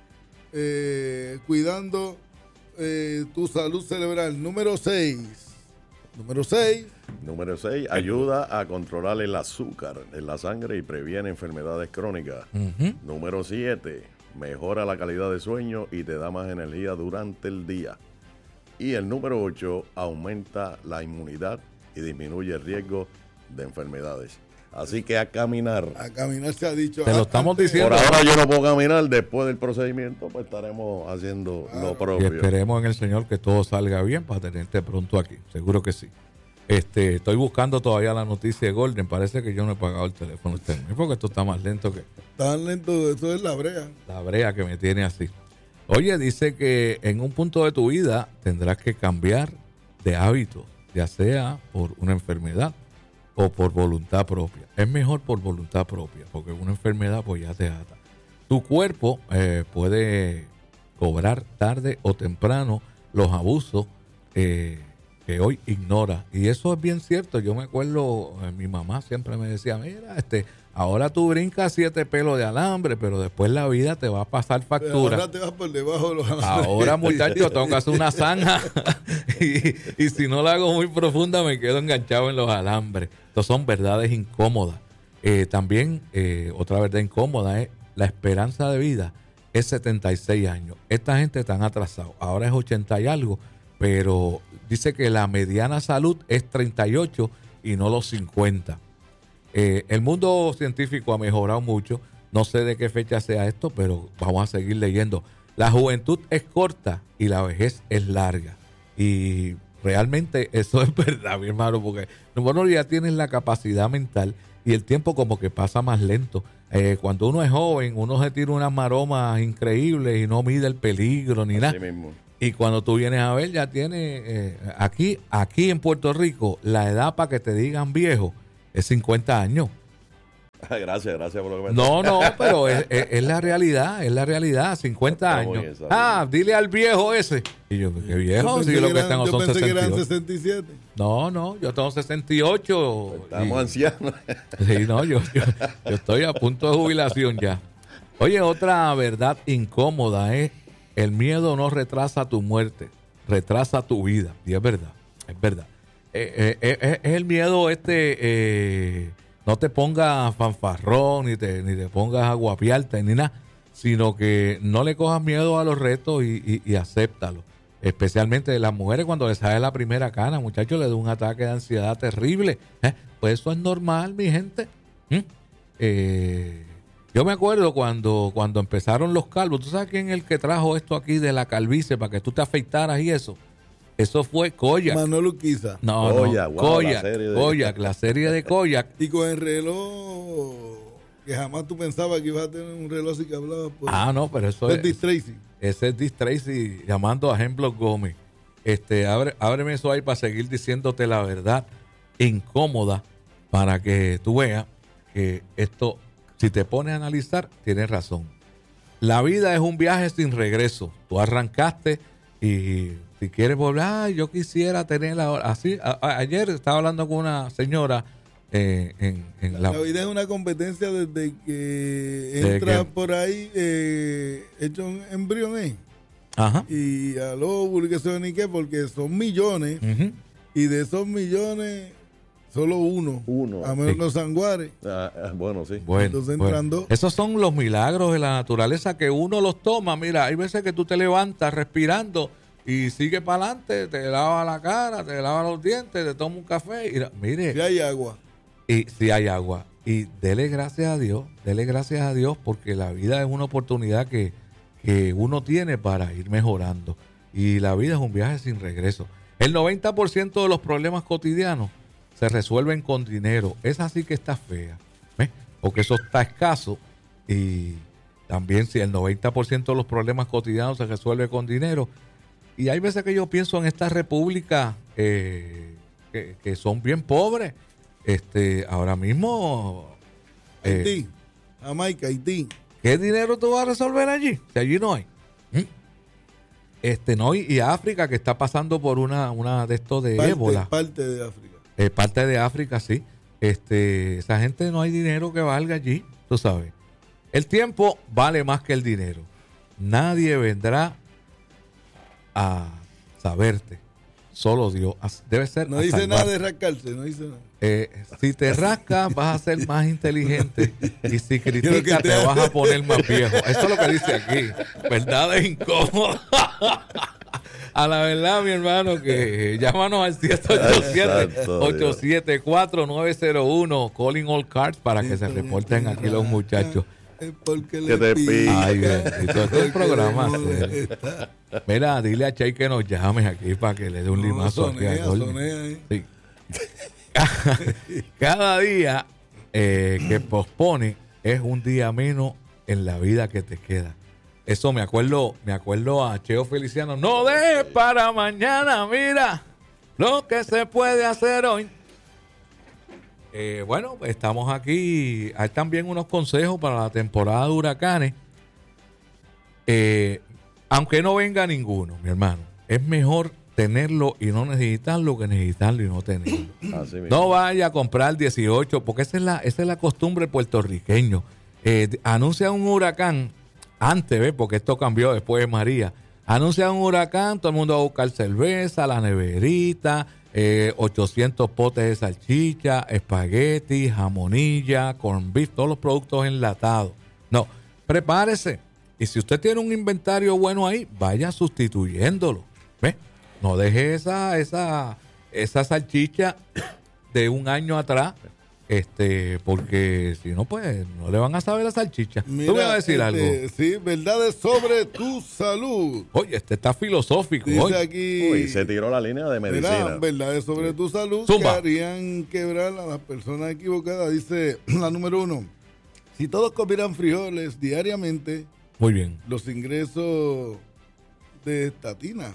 S1: eh, cuidando eh, tu salud cerebral. Número seis. Número seis.
S3: Número seis, ayuda a controlar el azúcar en la sangre y previene enfermedades crónicas.
S2: Uh-huh.
S3: Número siete, mejora la calidad de sueño y te da más energía durante el día. Y el número ocho, aumenta la inmunidad y disminuye el riesgo de enfermedades. Así que a caminar.
S1: A caminar se ha dicho.
S2: Te lo estamos diciendo.
S3: Por ahora yo no puedo caminar. Después del procedimiento, pues estaremos haciendo claro. lo propio.
S2: Y esperemos en el Señor que todo salga bien para tenerte pronto aquí. Seguro que sí. Este, estoy buscando todavía la noticia de Golden. Parece que yo no he pagado el teléfono este mes porque esto está más lento que...
S1: Tan lento, eso es la brea.
S2: La brea que me tiene así. Oye, dice que en un punto de tu vida tendrás que cambiar de hábito, ya sea por una enfermedad o por voluntad propia. Es mejor por voluntad propia, porque una enfermedad pues ya te ata. Tu cuerpo eh, puede cobrar tarde o temprano los abusos eh, que hoy ignora. Y eso es bien cierto. Yo me acuerdo, eh, mi mamá siempre me decía, mira, este, ahora tú brincas siete pelos de alambre, pero después la vida te va a pasar factura.
S1: Ahora te vas por debajo de los alambres.
S2: Ahora, muchachos, yo tengo que hacer una zanja y, y si no la hago muy profunda me quedo enganchado en los alambres. Estas son verdades incómodas. Eh, también eh, otra verdad incómoda es la esperanza de vida es setenta y seis años. Esta gente está atrasada. Ahora es ochenta y algo, pero dice que la mediana salud es treinta y ocho y no los cincuenta. Eh, el mundo científico ha mejorado mucho. No sé de qué fecha sea esto, pero vamos a seguir leyendo. La juventud es corta y la vejez es larga. Y realmente eso es verdad, mi hermano, porque nosotros ya tienes la capacidad mental y el tiempo como que pasa más lento. Eh, cuando uno es joven, uno se tira unas maromas increíbles y no mide el peligro ni nada.
S3: Mismo.
S2: Y cuando tú vienes a ver, ya tiene, eh, aquí, aquí en Puerto Rico, la edad para que te digan viejo es cincuenta años.
S3: Gracias, gracias por lo que me
S2: No, no, pero es, es, es la realidad, es la realidad, cincuenta años. Bien, ah, dile al viejo ese. Y yo, ¿qué viejo? Si yo lo que tengo son sesenta y ocho. Yo pensé que eran
S1: sesenta y siete.
S2: No, no, yo tengo sesenta y ocho.
S3: Estamos y, ancianos.
S2: Sí, no, yo, yo, yo estoy a punto de jubilación ya. Oye, otra verdad incómoda es el miedo no retrasa tu muerte, retrasa tu vida. Y es verdad, es verdad. Eh, eh, eh, es el miedo este... Eh, no te pongas fanfarrón, ni te, ni te pongas a guapiarte, ni nada, sino que no le cojas miedo a los retos y, y, y acéptalo. Especialmente las mujeres cuando les sale la primera cana, muchachos, les da un ataque de ansiedad terrible. ¿Eh? Pues eso es normal, mi gente. ¿Mm? Eh, yo me acuerdo cuando, cuando empezaron los calvos. ¿Tú sabes quién es el que trajo esto aquí de la calvicie para que tú te afeitaras y eso? Eso fue Koyak.
S1: Manolo Urquiza.
S2: No, Koyak, no. Wow, Koyak, la serie de... Koyak, la serie de Koyak.
S1: Y con el reloj que jamás tú pensabas que ibas a tener un reloj así que hablaba. Pues,
S2: ah, no, pero eso
S1: es... Dick Tracy.
S2: Ese es Dick Tracy llamando a Ejemplo Gómez. Este, abre, ábreme eso ahí para seguir diciéndote la verdad incómoda para que tú veas que esto, si te pones a analizar, tienes razón. La vida es un viaje sin regreso. Tú arrancaste y... Si quieres volver, ah, yo quisiera tenerla así. A, a, ayer estaba hablando con una señora eh, en, en
S1: la... La vida es una competencia desde que entra que... por ahí eh, hecho un embrión, ¿eh?
S2: Ajá.
S1: Y al óvulo y que se ni qué, porque son millones. Uh-huh. Y de esos millones, solo uno.
S3: Uno.
S1: A menos sí. Los sanguares.
S3: Ah, bueno, sí.
S2: Bueno,
S1: entonces
S2: bueno.
S1: entran dos.
S2: Esos son los milagros de la naturaleza que uno los toma. Mira, hay veces que tú te levantas respirando y sigue para adelante, te lava la cara, te lava los dientes, te toma un café. Y, mire.
S1: Si hay agua.
S2: Y si hay agua. Y dele gracias a Dios, dele gracias a Dios porque la vida es una oportunidad que, que uno tiene para ir mejorando. Y la vida es un viaje sin regreso. El noventa por ciento de los problemas cotidianos se resuelven con dinero. Esa sí que está fea, ¿ves? Porque eso está escaso. Y también si el noventa por ciento de los problemas cotidianos se resuelve con dinero. Y hay veces que yo pienso en esta república eh, que, que son bien pobres. Este, ahora mismo...
S1: Eh, Haití, Jamaica, Haití.
S2: ¿Qué dinero tú vas a resolver allí? Si allí no hay. ¿Mm? Este, no, y, y África que está pasando por una, una de estos de
S1: parte,
S2: ébola.
S1: Parte de África.
S2: Eh, parte de África, sí. Este, esa gente no hay dinero que valga allí, tú sabes. El tiempo vale más que el dinero. Nadie vendrá a saberte. Solo Dios. Debe ser.
S1: No dice nada de rascarse, no dice nada.
S2: Eh, si te rascas vas a ser más inteligente y si criticas te, te vas a poner más viejo. Eso es lo que dice aquí. Verdad es incómodo. A la verdad, mi hermano, que llámanos al siete ocho siete, ocho siete cuatro, nueve cero uno Calling All Cards para que se reporten aquí los muchachos.
S1: Porque
S3: que te pica.
S2: Ay, bendito, este es el programa. Mira, dile a Chay que nos llames aquí para que le dé un no, limazo
S1: sonea,
S2: aquí a
S1: sonea, eh.
S2: Sí. Cada día eh, que pospone es un día menos en la vida que te queda. Eso me acuerdo, me acuerdo a Cheo Feliciano. No dejes para mañana, mira lo que se puede hacer hoy. Eh, bueno, estamos aquí. Hay también unos consejos para la temporada de huracanes. Eh, aunque no venga ninguno, mi hermano, es mejor tenerlo y no necesitarlo que necesitarlo y no tenerlo. No vaya a comprar dieciocho, porque esa es la, esa es la costumbre puertorriqueño. Eh, anuncia un huracán antes, ¿ves? Porque esto cambió después de María. Anuncia un huracán, todo el mundo va a buscar cerveza, la neverita, eh, ochocientos potes de salchicha, espagueti, jamonilla, corn beef, todos los productos enlatados. No, prepárese. Y si usted tiene un inventario bueno ahí, vaya sustituyéndolo. ¿Ves? No deje esa, esa, esa salchicha de un año atrás Este, porque si no, pues no le van a saber la salchicha.
S1: Mira,
S2: ¿Tú me vas a decir
S1: este,
S2: algo?
S1: Sí, verdades sobre tu salud.
S2: Oye, este está filosófico.
S1: Dice
S2: Oye.
S1: aquí.
S3: Uy, se tiró la línea de medicina.
S1: Mira, verdades sobre tu salud
S2: Zumba.
S1: que harían quebrar a las personas equivocadas. Dice la número uno. Si todos comieran frijoles diariamente,
S2: Muy bien.
S1: los ingresos de estatina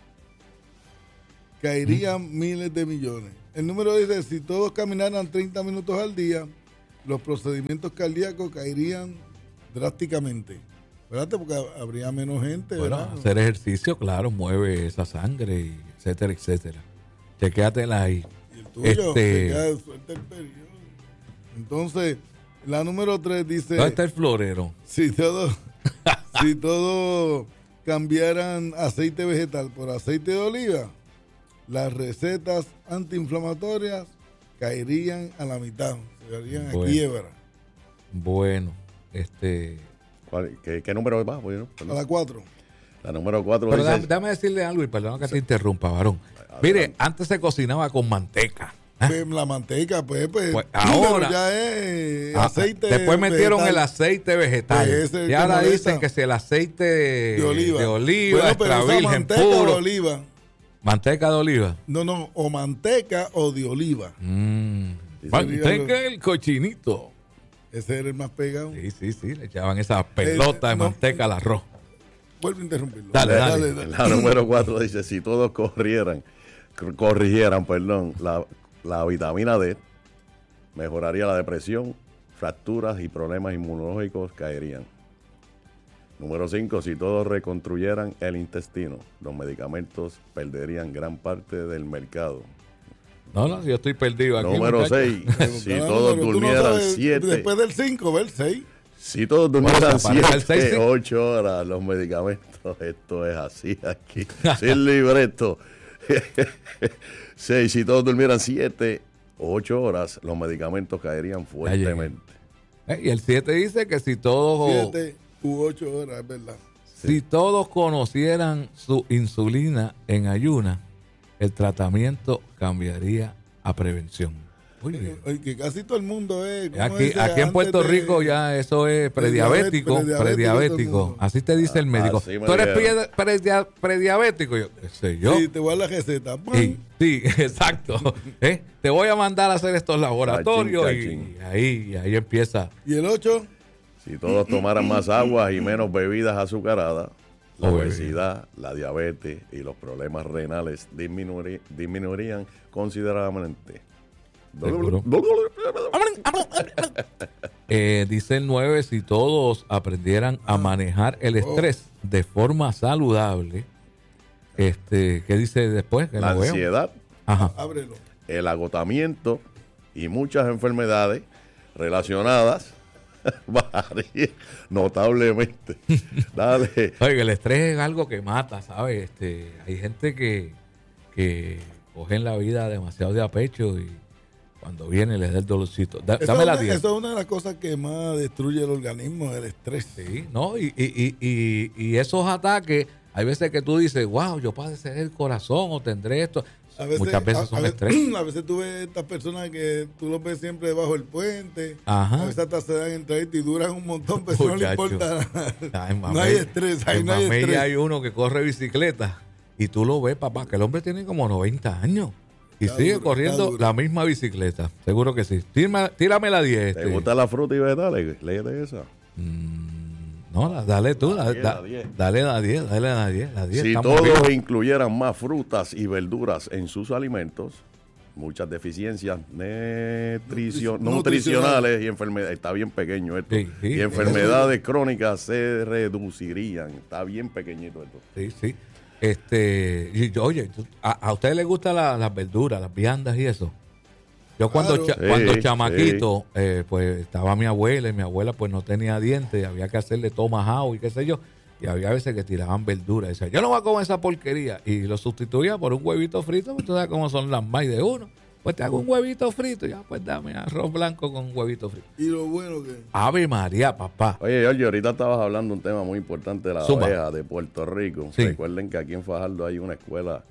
S1: caerían miles de millones. El número dice, si todos caminaran treinta minutos al día, los procedimientos cardíacos caerían drásticamente. ¿Verdad? Porque habría menos gente,
S2: Bueno,
S1: ¿verdad?
S2: hacer ejercicio, claro, mueve esa sangre, y etcétera, etcétera. Chequéatela ahí.
S1: Y el tuyo,
S2: Este-
S1: te queda de suerte el periodo. Entonces, la número tres dice,
S2: ¿Dónde está el florero?
S1: si todos si todo cambiaran aceite vegetal por aceite de oliva, las recetas antiinflamatorias caerían a la mitad, se harían
S2: Bueno.
S1: a quiebra.
S2: Bueno, este...
S3: ¿Cuál- ¿Qué, qué número va? Bueno,
S1: A la cuatro.
S3: la número cuatro
S2: Pero
S3: dice...
S2: dame, dame decirle algo y perdón que te interrumpa, varón. Mire, antes se cocinaba con manteca. ¿ah?
S1: Pues, la manteca, pues, pues,
S2: Pues,
S1: pero
S2: ahora-
S1: ya es
S2: Ah,
S1: aceite
S2: Después metieron
S1: vegetal.
S2: el aceite vegetal.
S1: Pues ese es el
S2: y
S1: que
S2: ahora
S1: molesta.
S2: dicen que si el aceite
S1: de oliva.
S2: de oliva,
S1: Bueno, pero
S2: extra
S1: usa
S2: virgen
S1: manteca
S2: puro.
S1: o oliva.
S2: Manteca de oliva.
S1: No, no, o manteca o de oliva.
S2: Mm.
S3: Sí,
S2: Manteca el cochinito.
S1: Ese era el más pegado.
S2: Sí, sí, sí. Le echaban esa pelota de
S1: no.
S2: manteca al arroz.
S1: Vuelvo a interrumpirlo.
S2: Dale, dale.
S3: La número cuatro dice, si todos corrieran, cor- corrigieran, perdón, la, la vitamina D, mejoraría la depresión, fracturas y problemas inmunológicos caerían. Número cinco, si todos reconstruyeran el intestino, los medicamentos perderían gran parte del mercado.
S2: No, no, yo estoy perdido aquí.
S3: Número
S2: muchacho.
S3: seis, si
S1: Cada
S3: todos
S1: número, tú no
S3: durmieran
S1: sabes,
S3: siete,
S1: Después del cinco, ve el seis.
S3: si todos
S2: Bueno,
S3: durmieran
S2: se aparece el seis,
S3: siete,
S2: sí.
S3: ocho horas, los medicamentos, esto es así aquí, sin libreto. Seis, si todos durmieran siete, ocho horas, los medicamentos caerían fuertemente.
S2: Eh, y el siete dice que si todos,
S1: Siete u ocho horas, es verdad.
S2: si todos conocieran su insulina en ayuna, el tratamiento cambiaría a prevención. Muy bien.
S1: Oye, que casi todo el mundo es. ¿cómo
S2: Aquí,
S1: dice?
S2: aquí en
S1: Antes
S2: Puerto
S1: de-
S2: Rico ya eso es prediabético,
S1: Prediabético,
S2: prediabético.
S1: todo el mundo.
S2: Así te dice el médico.
S3: Así me
S2: ¿Tú eres
S3: dijeron.
S2: pre- predia- prediabético? Yo, ¿qué sé yo?
S1: Sí, te voy a dar la receta. ¡Pam!
S2: Sí, sí, exacto. ¿Eh? Te voy a mandar a hacer estos laboratorios
S3: Cachín,
S2: y,
S3: cachín.
S2: y ahí, y ahí empieza.
S1: Y el ocho,
S3: Si todos tomaran más agua y menos bebidas azucaradas, la
S2: Oh,
S3: obesidad, la diabetes y los problemas renales disminuirí- disminuirían considerablemente.
S2: Seguro. Eh, dice el nueve, si todos aprendieran a manejar el estrés de forma saludable, este, ¿qué dice después? Que
S3: La
S2: no veo.
S3: ansiedad,
S2: Ajá.
S1: ábrelo.
S3: el agotamiento y muchas enfermedades relacionadas bajarían notablemente. Dale.
S2: Oye, el estrés es algo que mata, ¿sabes? Este, hay gente que, que cogen la vida demasiado de a pecho y cuando viene les da el dolorcito. Da-
S1: Eso,
S2: dame
S1: es
S2: la
S1: una,
S2: diez.
S1: eso es una de las cosas que más destruye el organismo, el estrés.
S2: Sí, ¿no? Y, y, y, y, y esos ataques, hay veces que tú dices, wow, yo padeceré el corazón o tendré esto.
S1: A veces,
S2: Muchas veces
S1: a-
S2: son
S1: a, ve-
S2: estrés.
S1: a veces tú ves estas personas que tú los ves siempre debajo del puente.
S2: Ajá.
S1: A veces hasta se dan entradita y duran un montón, pero no le
S2: Muchacho.
S1: importa nada.
S2: Ah, en
S1: No
S2: Mamey-
S1: hay estrés, ahí
S2: en
S1: no hay
S2: Mamey
S1: estrés.
S2: hay uno que corre bicicleta y tú lo ves, papá, que el hombre tiene como noventa años y
S1: Está
S2: sigue
S1: duro,
S2: corriendo
S1: está duro.
S2: la misma bicicleta. Seguro que sí. Tírame, tírame la diez.
S3: ¿Te
S2: este.
S3: gustan las frutas y vegetales? Léete esa.
S2: Mm, no, la- dale tú.
S3: La
S2: la-
S3: diez,
S2: da-
S3: la diez.
S2: dale la diez, dale la diez. La diez
S3: Si
S2: estamos
S3: todos
S2: vivos.
S3: incluyeran más frutas y verduras en sus alimentos, muchas deficiencias nutricio-
S1: Nutri-
S3: nutricionales y enfermedades, está bien pequeño esto,
S2: Sí, sí.
S3: y enfermedades crónicas se reducirían. Está bien pequeñito esto.
S2: Sí, sí. Este, y yo, oye, tú- a, a ustedes les gustan la- las verduras, las viandas y eso. Yo cuando,
S1: Claro.
S2: cha- cuando
S3: Sí,
S2: chamaquito, eh, pues estaba mi abuela y mi abuela pues no tenía dientes, había que hacerle tomahawk y qué sé yo. Y había veces que tiraban verduras. Decía, yo no voy a comer esa porquería. Y lo sustituía por un huevito frito. Pues tú sabes cómo son las más de uno. Pues te hago un huevito frito. Ya, pues dame arroz blanco con huevito frito.
S1: Y lo bueno que...
S2: Ave María, papá.
S3: Oye, Giorgio, ahorita estabas hablando de un tema muy importante de la
S2: Zumba.
S3: oveja de Puerto Rico.
S2: Sí.
S3: Recuerden que aquí en Fajardo hay una escuela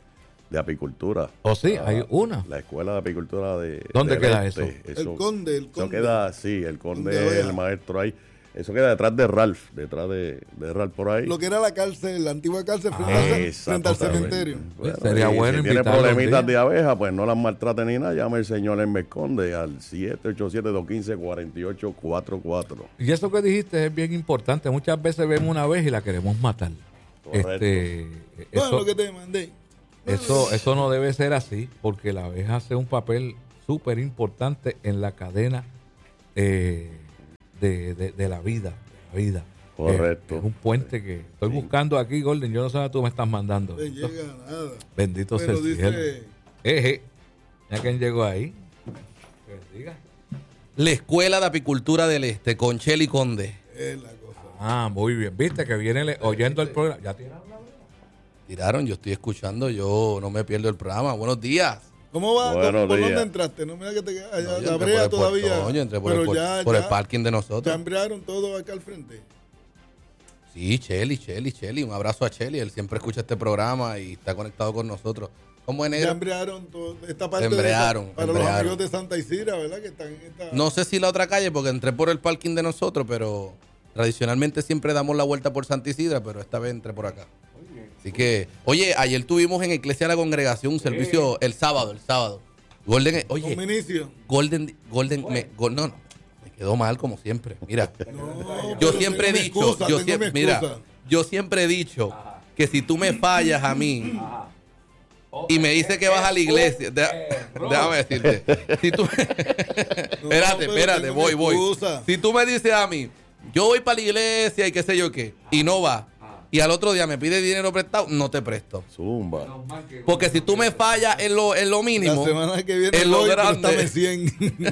S3: de apicultura.
S2: ¿O sí?
S3: La-
S2: Hay una.
S3: La escuela de apicultura de...
S2: ¿Dónde
S3: del
S2: queda
S3: Este.
S1: El Conde, el
S3: Eso
S1: Conde.
S3: queda, sí, el Conde
S1: Conde
S3: es
S1: Oveja.
S3: el maestro ahí. Eso queda detrás de Ralph, detrás de, de Ralph por ahí.
S1: Lo que era la cárcel, la antigua cárcel frente,
S2: Ah,
S1: al, ce- frente al
S3: Exactamente.
S1: cementerio.
S3: Bueno,
S2: Sería
S3: y
S2: bueno
S3: si tiene
S2: invitarlo un
S3: problemitas
S2: día.
S3: de abeja, pues no las maltrate ni nada. Llame al señor Hermes Conde al siete ocho siete, dos uno cinco, cuatro ocho cuatro cuatro.
S2: Y eso que dijiste es bien importante. Muchas veces vemos una vez y la queremos matar.
S3: Correcto.
S2: Este,
S1: Bueno,
S2: eso,
S1: lo que te mandé.
S2: eso, eso no debe ser así, porque la abeja hace un papel súper importante en la cadena eh, de, de- de la vida. De la vida.
S3: Correcto.
S2: Eh, es un puente que estoy buscando aquí, Golden. Yo no sé dónde tú me estás mandando.
S1: No te llega nada.
S2: Bendito sea
S1: Pero
S2: el cielo.
S1: dice,
S2: Eje. ¿Ya quién llegó ahí? Que bendiga.
S4: La Escuela de Apicultura del Este, con Chely Conde.
S1: es la cosa.
S2: Ah, muy bien. Viste que viene le- oyendo el programa. ¿Ya tiraron la vela?
S4: Tiraron, yo estoy escuchando, yo no me pierdo el programa. Buenos días.
S1: ¿Cómo va?
S3: Buenos
S1: ¿Por
S3: días.
S1: dónde entraste? No me da que te quedas
S4: No,
S1: allá.
S4: yo
S1: la
S4: entré por
S1: brea
S4: el
S1: todavía.
S4: portón, yo entré por,
S1: pero
S4: el, por-
S1: ya,
S4: por
S1: ya,
S4: el parking de
S1: ya
S4: nosotros.
S1: hambrearon todo acá al frente.
S4: Sí, Chely, Chely, Chely. Un abrazo a Chely. Él siempre escucha este programa y está conectado con nosotros. ¿Cómo es
S1: Ya
S4: negro?
S1: hembrearon todo, esta parte
S4: Embrearon,
S1: de esta- para
S4: embrearon.
S1: los amigos de Santa Isidra, ¿verdad? Que están en esta...
S4: No sé si la otra calle, porque entré por el parking de nosotros, pero tradicionalmente siempre damos la vuelta por Santa Isidra, pero esta vez entré por acá. Así que, oye, ayer tuvimos en Iglesia de la Congregación un servicio el sábado, el sábado. Golden, oye,
S1: Con inicio.
S4: Golden, Golden, me, Gol- no, no, me quedó mal como siempre. Mira,
S1: No,
S4: yo
S1: pero
S4: siempre he
S1: tengo mi
S4: dicho,
S1: excusa,
S4: yo
S1: tengo
S4: siempre,
S1: mi
S4: mira,
S1: excusa.
S4: yo siempre he dicho que si tú me fallas a mí y me dices que vas a la iglesia, deja- déjame decirte, si tú, espérate,
S1: pero
S4: espérate,
S1: tengo
S4: voy,
S1: mi
S4: voy.
S1: excusa.
S4: Si tú me dices a mí, yo voy para la iglesia y qué sé yo qué, y no vas, y al otro día me pide dinero prestado, no te presto.
S3: Zumba.
S4: Porque si tú me fallas en lo, en lo mínimo,
S1: La semana que viene
S4: en lo
S1: voy, pero
S4: grande.
S1: préstame cien.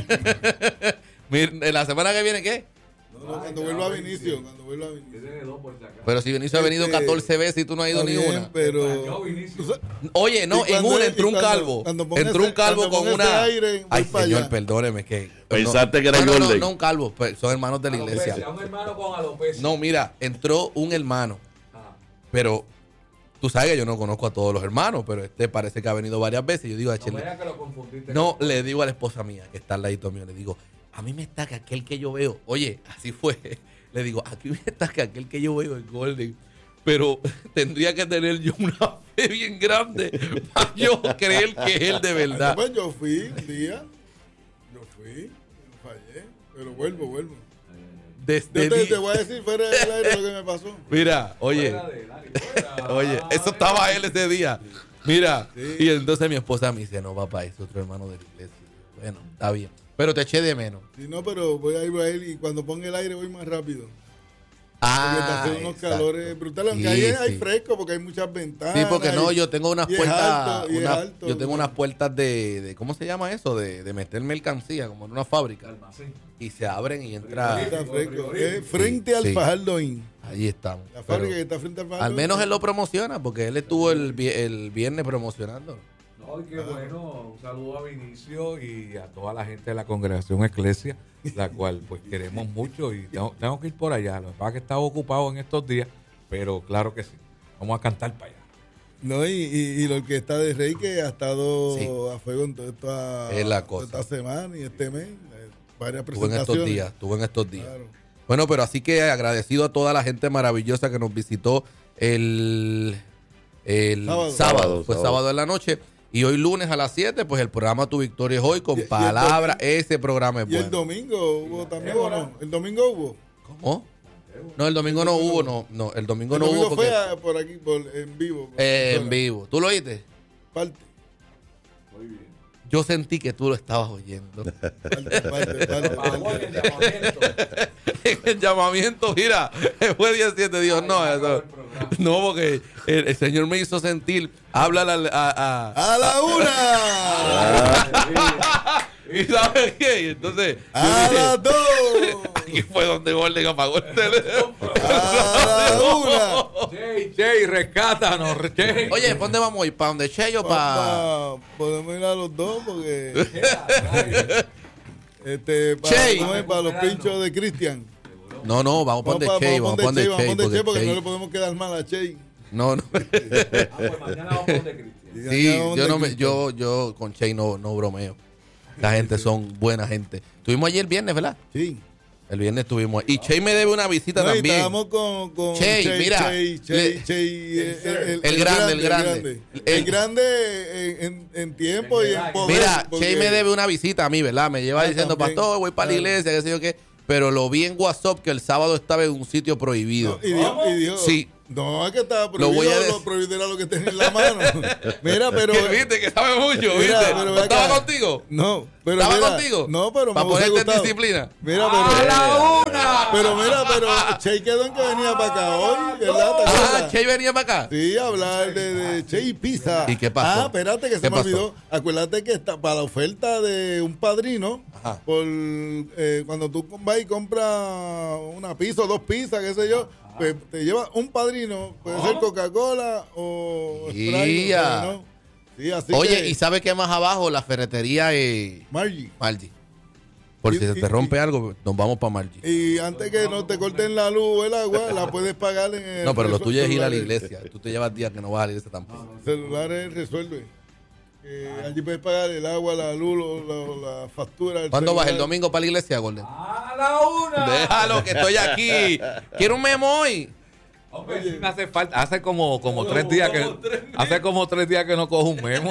S4: mira, en la semana que viene, ¿qué?
S1: No, no, cuando vuelva a Vinicio, cuando vuelva a Vinicio.
S4: Pero si Vinicio ha venido
S1: Este,
S4: catorce veces y tú no has ido
S1: Está
S4: ni
S1: bien,
S4: una.
S1: pero... tú sabes-
S4: Oye, no,
S1: Y
S4: en
S1: cuando-
S4: una
S1: y
S4: entró un
S1: cuando-
S4: calvo.
S1: cuando ponga
S4: Entró un
S1: ese-
S4: calvo
S1: cuando
S4: con
S1: ponga ese
S4: una.
S1: aire, voy
S4: Ay,
S1: para
S4: señor,
S1: allá.
S4: perdóneme que.
S3: Pensaste
S4: no,
S3: que era
S4: no, no, no,
S3: Golden.
S4: no, un calvo, pues, son hermanos de la iglesia.
S2: Un hermano con alopecia.
S4: No, mira, entró un hermano. Pero tú sabes que yo no conozco a todos los hermanos, pero este parece que ha venido varias veces. Yo digo a Chely,
S2: que lo confundiste.
S4: no, le digo a la esposa mía, que está al ladito mío, le digo, a mí me está que aquel que yo veo, oye, así fue, le digo, aquí me está que aquel que yo veo es Golden, pero tendría que tener yo una fe bien grande para yo creer que es él de verdad.
S1: Pues yo fui un día, yo fui, no fallé, pero vuelvo, vuelvo.
S4: Desde
S1: Yo te,
S4: di-
S1: te voy a decir fuera del aire lo que me pasó.
S4: Mira, oye, oye, eso estaba él ese día. Mira,
S1: Sí.
S4: y entonces mi esposa me dice, no, papá, es otro hermano de la iglesia. Bueno, está bien, pero te eché de menos.
S1: Si no, pero voy a ir a él y cuando ponga el aire voy más rápido. Porque está
S4: Ah,
S1: haciendo unos
S4: exacto.
S1: calores brutales. Aunque
S4: Sí,
S1: ahí hay
S4: sí.
S1: fresco porque hay muchas ventanas.
S4: Sí, porque no,
S1: y-
S4: yo tengo unas
S1: y es
S4: puertas,
S1: alto, y es
S4: una-
S1: alto.
S4: yo tengo unas puertas de, de, ¿cómo se llama eso? De, de meter mercancía, como en una fábrica. Y se abren y entra,
S1: Está fresco. Es frente al
S4: Sí.
S1: Fajardo Inn.
S4: ahí estamos.
S1: La
S4: Pero
S1: fábrica que está frente al Fajardo
S4: al menos
S1: Inn.
S4: él lo promociona, porque él estuvo el, vi- el viernes promocionando.
S2: No, y qué bueno. Un saludo a Vinicio y a toda la gente de la congregación Eclesia, la cual pues queremos mucho y tengo, tengo que ir por allá. Lo que pasa es que estaba ocupado en estos días, pero claro que sí. Vamos a cantar para allá.
S1: No, y, y, y lo que está de Rey que ha estado
S4: Sí.
S1: a fuego en toda esta,
S4: Es la
S1: toda
S4: cosa.
S1: esta semana y este mes. eh, Varias
S4: Estuvo en
S1: presentaciones.
S4: estos días, estuvo en estos días.
S1: Claro.
S4: Bueno, pero así que agradecido a toda la gente maravillosa que nos visitó el, el
S1: Sábado.
S4: sábado,
S3: Sábado,
S4: fue
S3: sábado.
S4: sábado en la noche. Y hoy lunes a las siete, pues el programa Tu Victoria es Hoy con
S1: Y- y el
S4: palabra.
S1: domingo-
S4: Ese programa es
S1: Y el
S4: bueno.
S1: domingo hubo también, ¿o no? ¿El domingo hubo?
S4: ¿Cómo? No, el domingo no hubo, no, no, el domingo
S1: El
S4: no
S1: domingo
S4: hubo porque
S1: fue a- por aquí, por, en vivo. por
S4: eh, en
S1: emisora.
S4: vivo. ¿Tú lo oíste?
S1: Parte,
S4: Yo sentí que tú lo estabas oyendo.
S1: parte, parte, parte, parte.
S4: En el llamamiento, mira, fue diecisiete, Dios, no, eso, no, porque el, el Señor me hizo sentir, háblale a, a, a-
S1: ¡A la una!
S4: y ¿sabes qué? Y entonces, yo
S1: ¡A
S4: dije,
S1: las dos!
S4: aquí fue donde Golden apagó el teléfono.
S1: ¡A la una!
S2: Jay, Jay, rescátanos, Jay.
S4: Oye, ¿para dónde vamos a ir? ¿Para donde Che o para...?
S1: Pa- podemos ir a los dos porque este para,
S4: Che.
S1: ¿cómo es? Para los pinchos de Cristian.
S4: No, no, vamos para donde
S1: pa-
S4: Che, vamos para donde
S1: Che, vamos
S4: Che,
S1: pa' donde Che, porque
S4: Che-
S1: no le podemos quedar mal a Che.
S4: No, no.
S2: Ah, pues mañana vamos de Cristian.
S4: Sí, yo no me, yo, yo con Che no, no bromeo. La gente son buena gente. Estuvimos ayer el viernes, ¿verdad?
S1: Sí.
S4: El viernes estuvimos ahí. Y Che me debe una visita
S1: No, y
S4: también.
S1: estábamos con, con
S4: Che, mira,
S1: Che, Che,
S4: le-
S1: Che, eh, el, el-
S4: el grande, el grande.
S1: El,
S4: El-
S1: grande en, en- en tiempo y en poder.
S4: Mira,
S1: porque-
S4: Che me debe una visita a mí, ¿verdad? Me lleva
S1: Ah,
S4: diciendo,
S1: también.
S4: pastor, voy para la
S1: Claro.
S4: iglesia, qué sé yo qué. Pero lo vi en WhatsApp que el sábado estaba en un sitio prohibido.
S1: No, y dijo, y dijo,
S4: Sí.
S1: no, es que estaba
S4: Lo
S1: prohibido,
S4: voy a
S1: lo,
S4: decir.
S1: prohibido era lo que tenía en la mano. Mira, pero...
S4: Que viste que sabe mucho,
S1: Mira,
S4: ¿viste?
S1: pero ve
S4: ¿Estaba
S1: acá.
S4: contigo?
S1: No, pero
S4: ¿Estaba
S1: mira,
S4: contigo?
S1: No, pero
S4: ¿Para
S1: me hubiese
S4: ponerte en
S1: gustado.
S4: disciplina?
S1: Mira, pero...
S2: ¡A la una!
S1: Pero mira, pero Che quedó en que venía para acá hoy, ¿verdad? ¿Te
S4: Ah,
S1: acuerdas?
S4: Che venía para acá.
S1: Sí, hablar de, de Che y Pizza.
S4: ¿Y qué pasó?
S1: Ah, espérate que se
S4: ¿Qué
S1: me
S4: pasó?
S1: olvidó. Acuérdate que está para la oferta de un padrino,
S4: Ajá.
S1: por eh, cuando tú vas y compras una pizza o dos pizzas, qué sé yo, pues te lleva un padrino, puede ser Coca-Cola o Sprite.
S4: Ya.
S1: ¿no? Sí, así
S4: Oye,
S1: que,
S4: ¿y sabes qué más abajo? La ferretería eh,
S1: Margie.
S4: Margie. Por
S1: Y-
S4: si se
S1: y-
S4: te rompe algo, nos vamos para Margie.
S1: Y antes que no te corten la luz o el agua, la puedes pagar en el...
S4: No, pero lo tuyo es ir a la
S1: celular.
S4: iglesia. Tú te llevas días que no vas a la iglesia tampoco.
S1: Celulares resuelve. Eh, allí puedes pagar el agua, la luz, lo- lo- la factura. el
S4: ¿Cuándo vas? ¿El
S1: celular.
S4: domingo para la iglesia, Golden?
S2: ¡A la una!
S4: Déjalo, que estoy aquí. Quiero un memo hoy.
S2: Hombre, sí me hace falta. Hace como, como tres días que hace como tres días que no cojo un memo.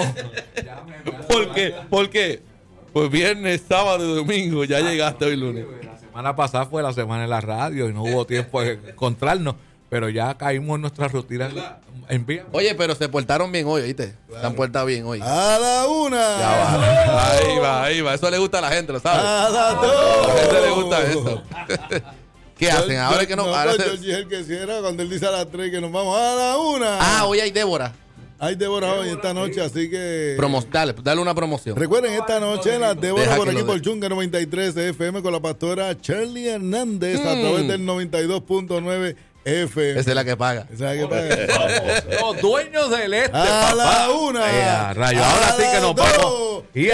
S4: ¿Por qué? ¿Por qué? Pues viernes, sábado y domingo. Ya llegaste hoy lunes.
S2: La semana pasada fue la semana en la radio y no hubo tiempo de encontrarnos, pero ya caímos en nuestra rutina. Envía.
S4: Oye, pero se portaron bien hoy, ¿oíste? Se han portado bien hoy.
S1: A la una.
S4: Ya va. Ahí va, ahí va. Eso le gusta a la gente, ¿lo sabes?
S1: A la
S4: A
S1: dos.
S4: la gente le gusta eso. ¿Qué hacen? Ahora que no.
S1: No,
S4: ahora
S1: pues
S4: se-
S1: Georgie es el que cierra cuando él dice a las tres que nos vamos a la una.
S4: Ah, hoy hay Débora.
S1: Hay Débora hoy esta noche, así que...
S4: Promo- dale, dale una promoción.
S1: Recuerden, esta noche las Débora
S4: Deja
S1: por
S4: que
S1: aquí
S4: lo
S1: por
S4: de-
S1: Chunga noventa y tres F M con la pastora Shirley Hernández a
S4: Mm.
S1: través del noventa y dos punto nueve F M.
S4: Esa es la que paga.
S1: Esa es la que paga.
S2: Los dueños del este,
S1: A
S2: papá.
S1: la una.
S2: Eh, a rayo.
S1: A
S2: Ahora sí que
S1: las
S2: nos
S1: dos.
S2: vamos. Y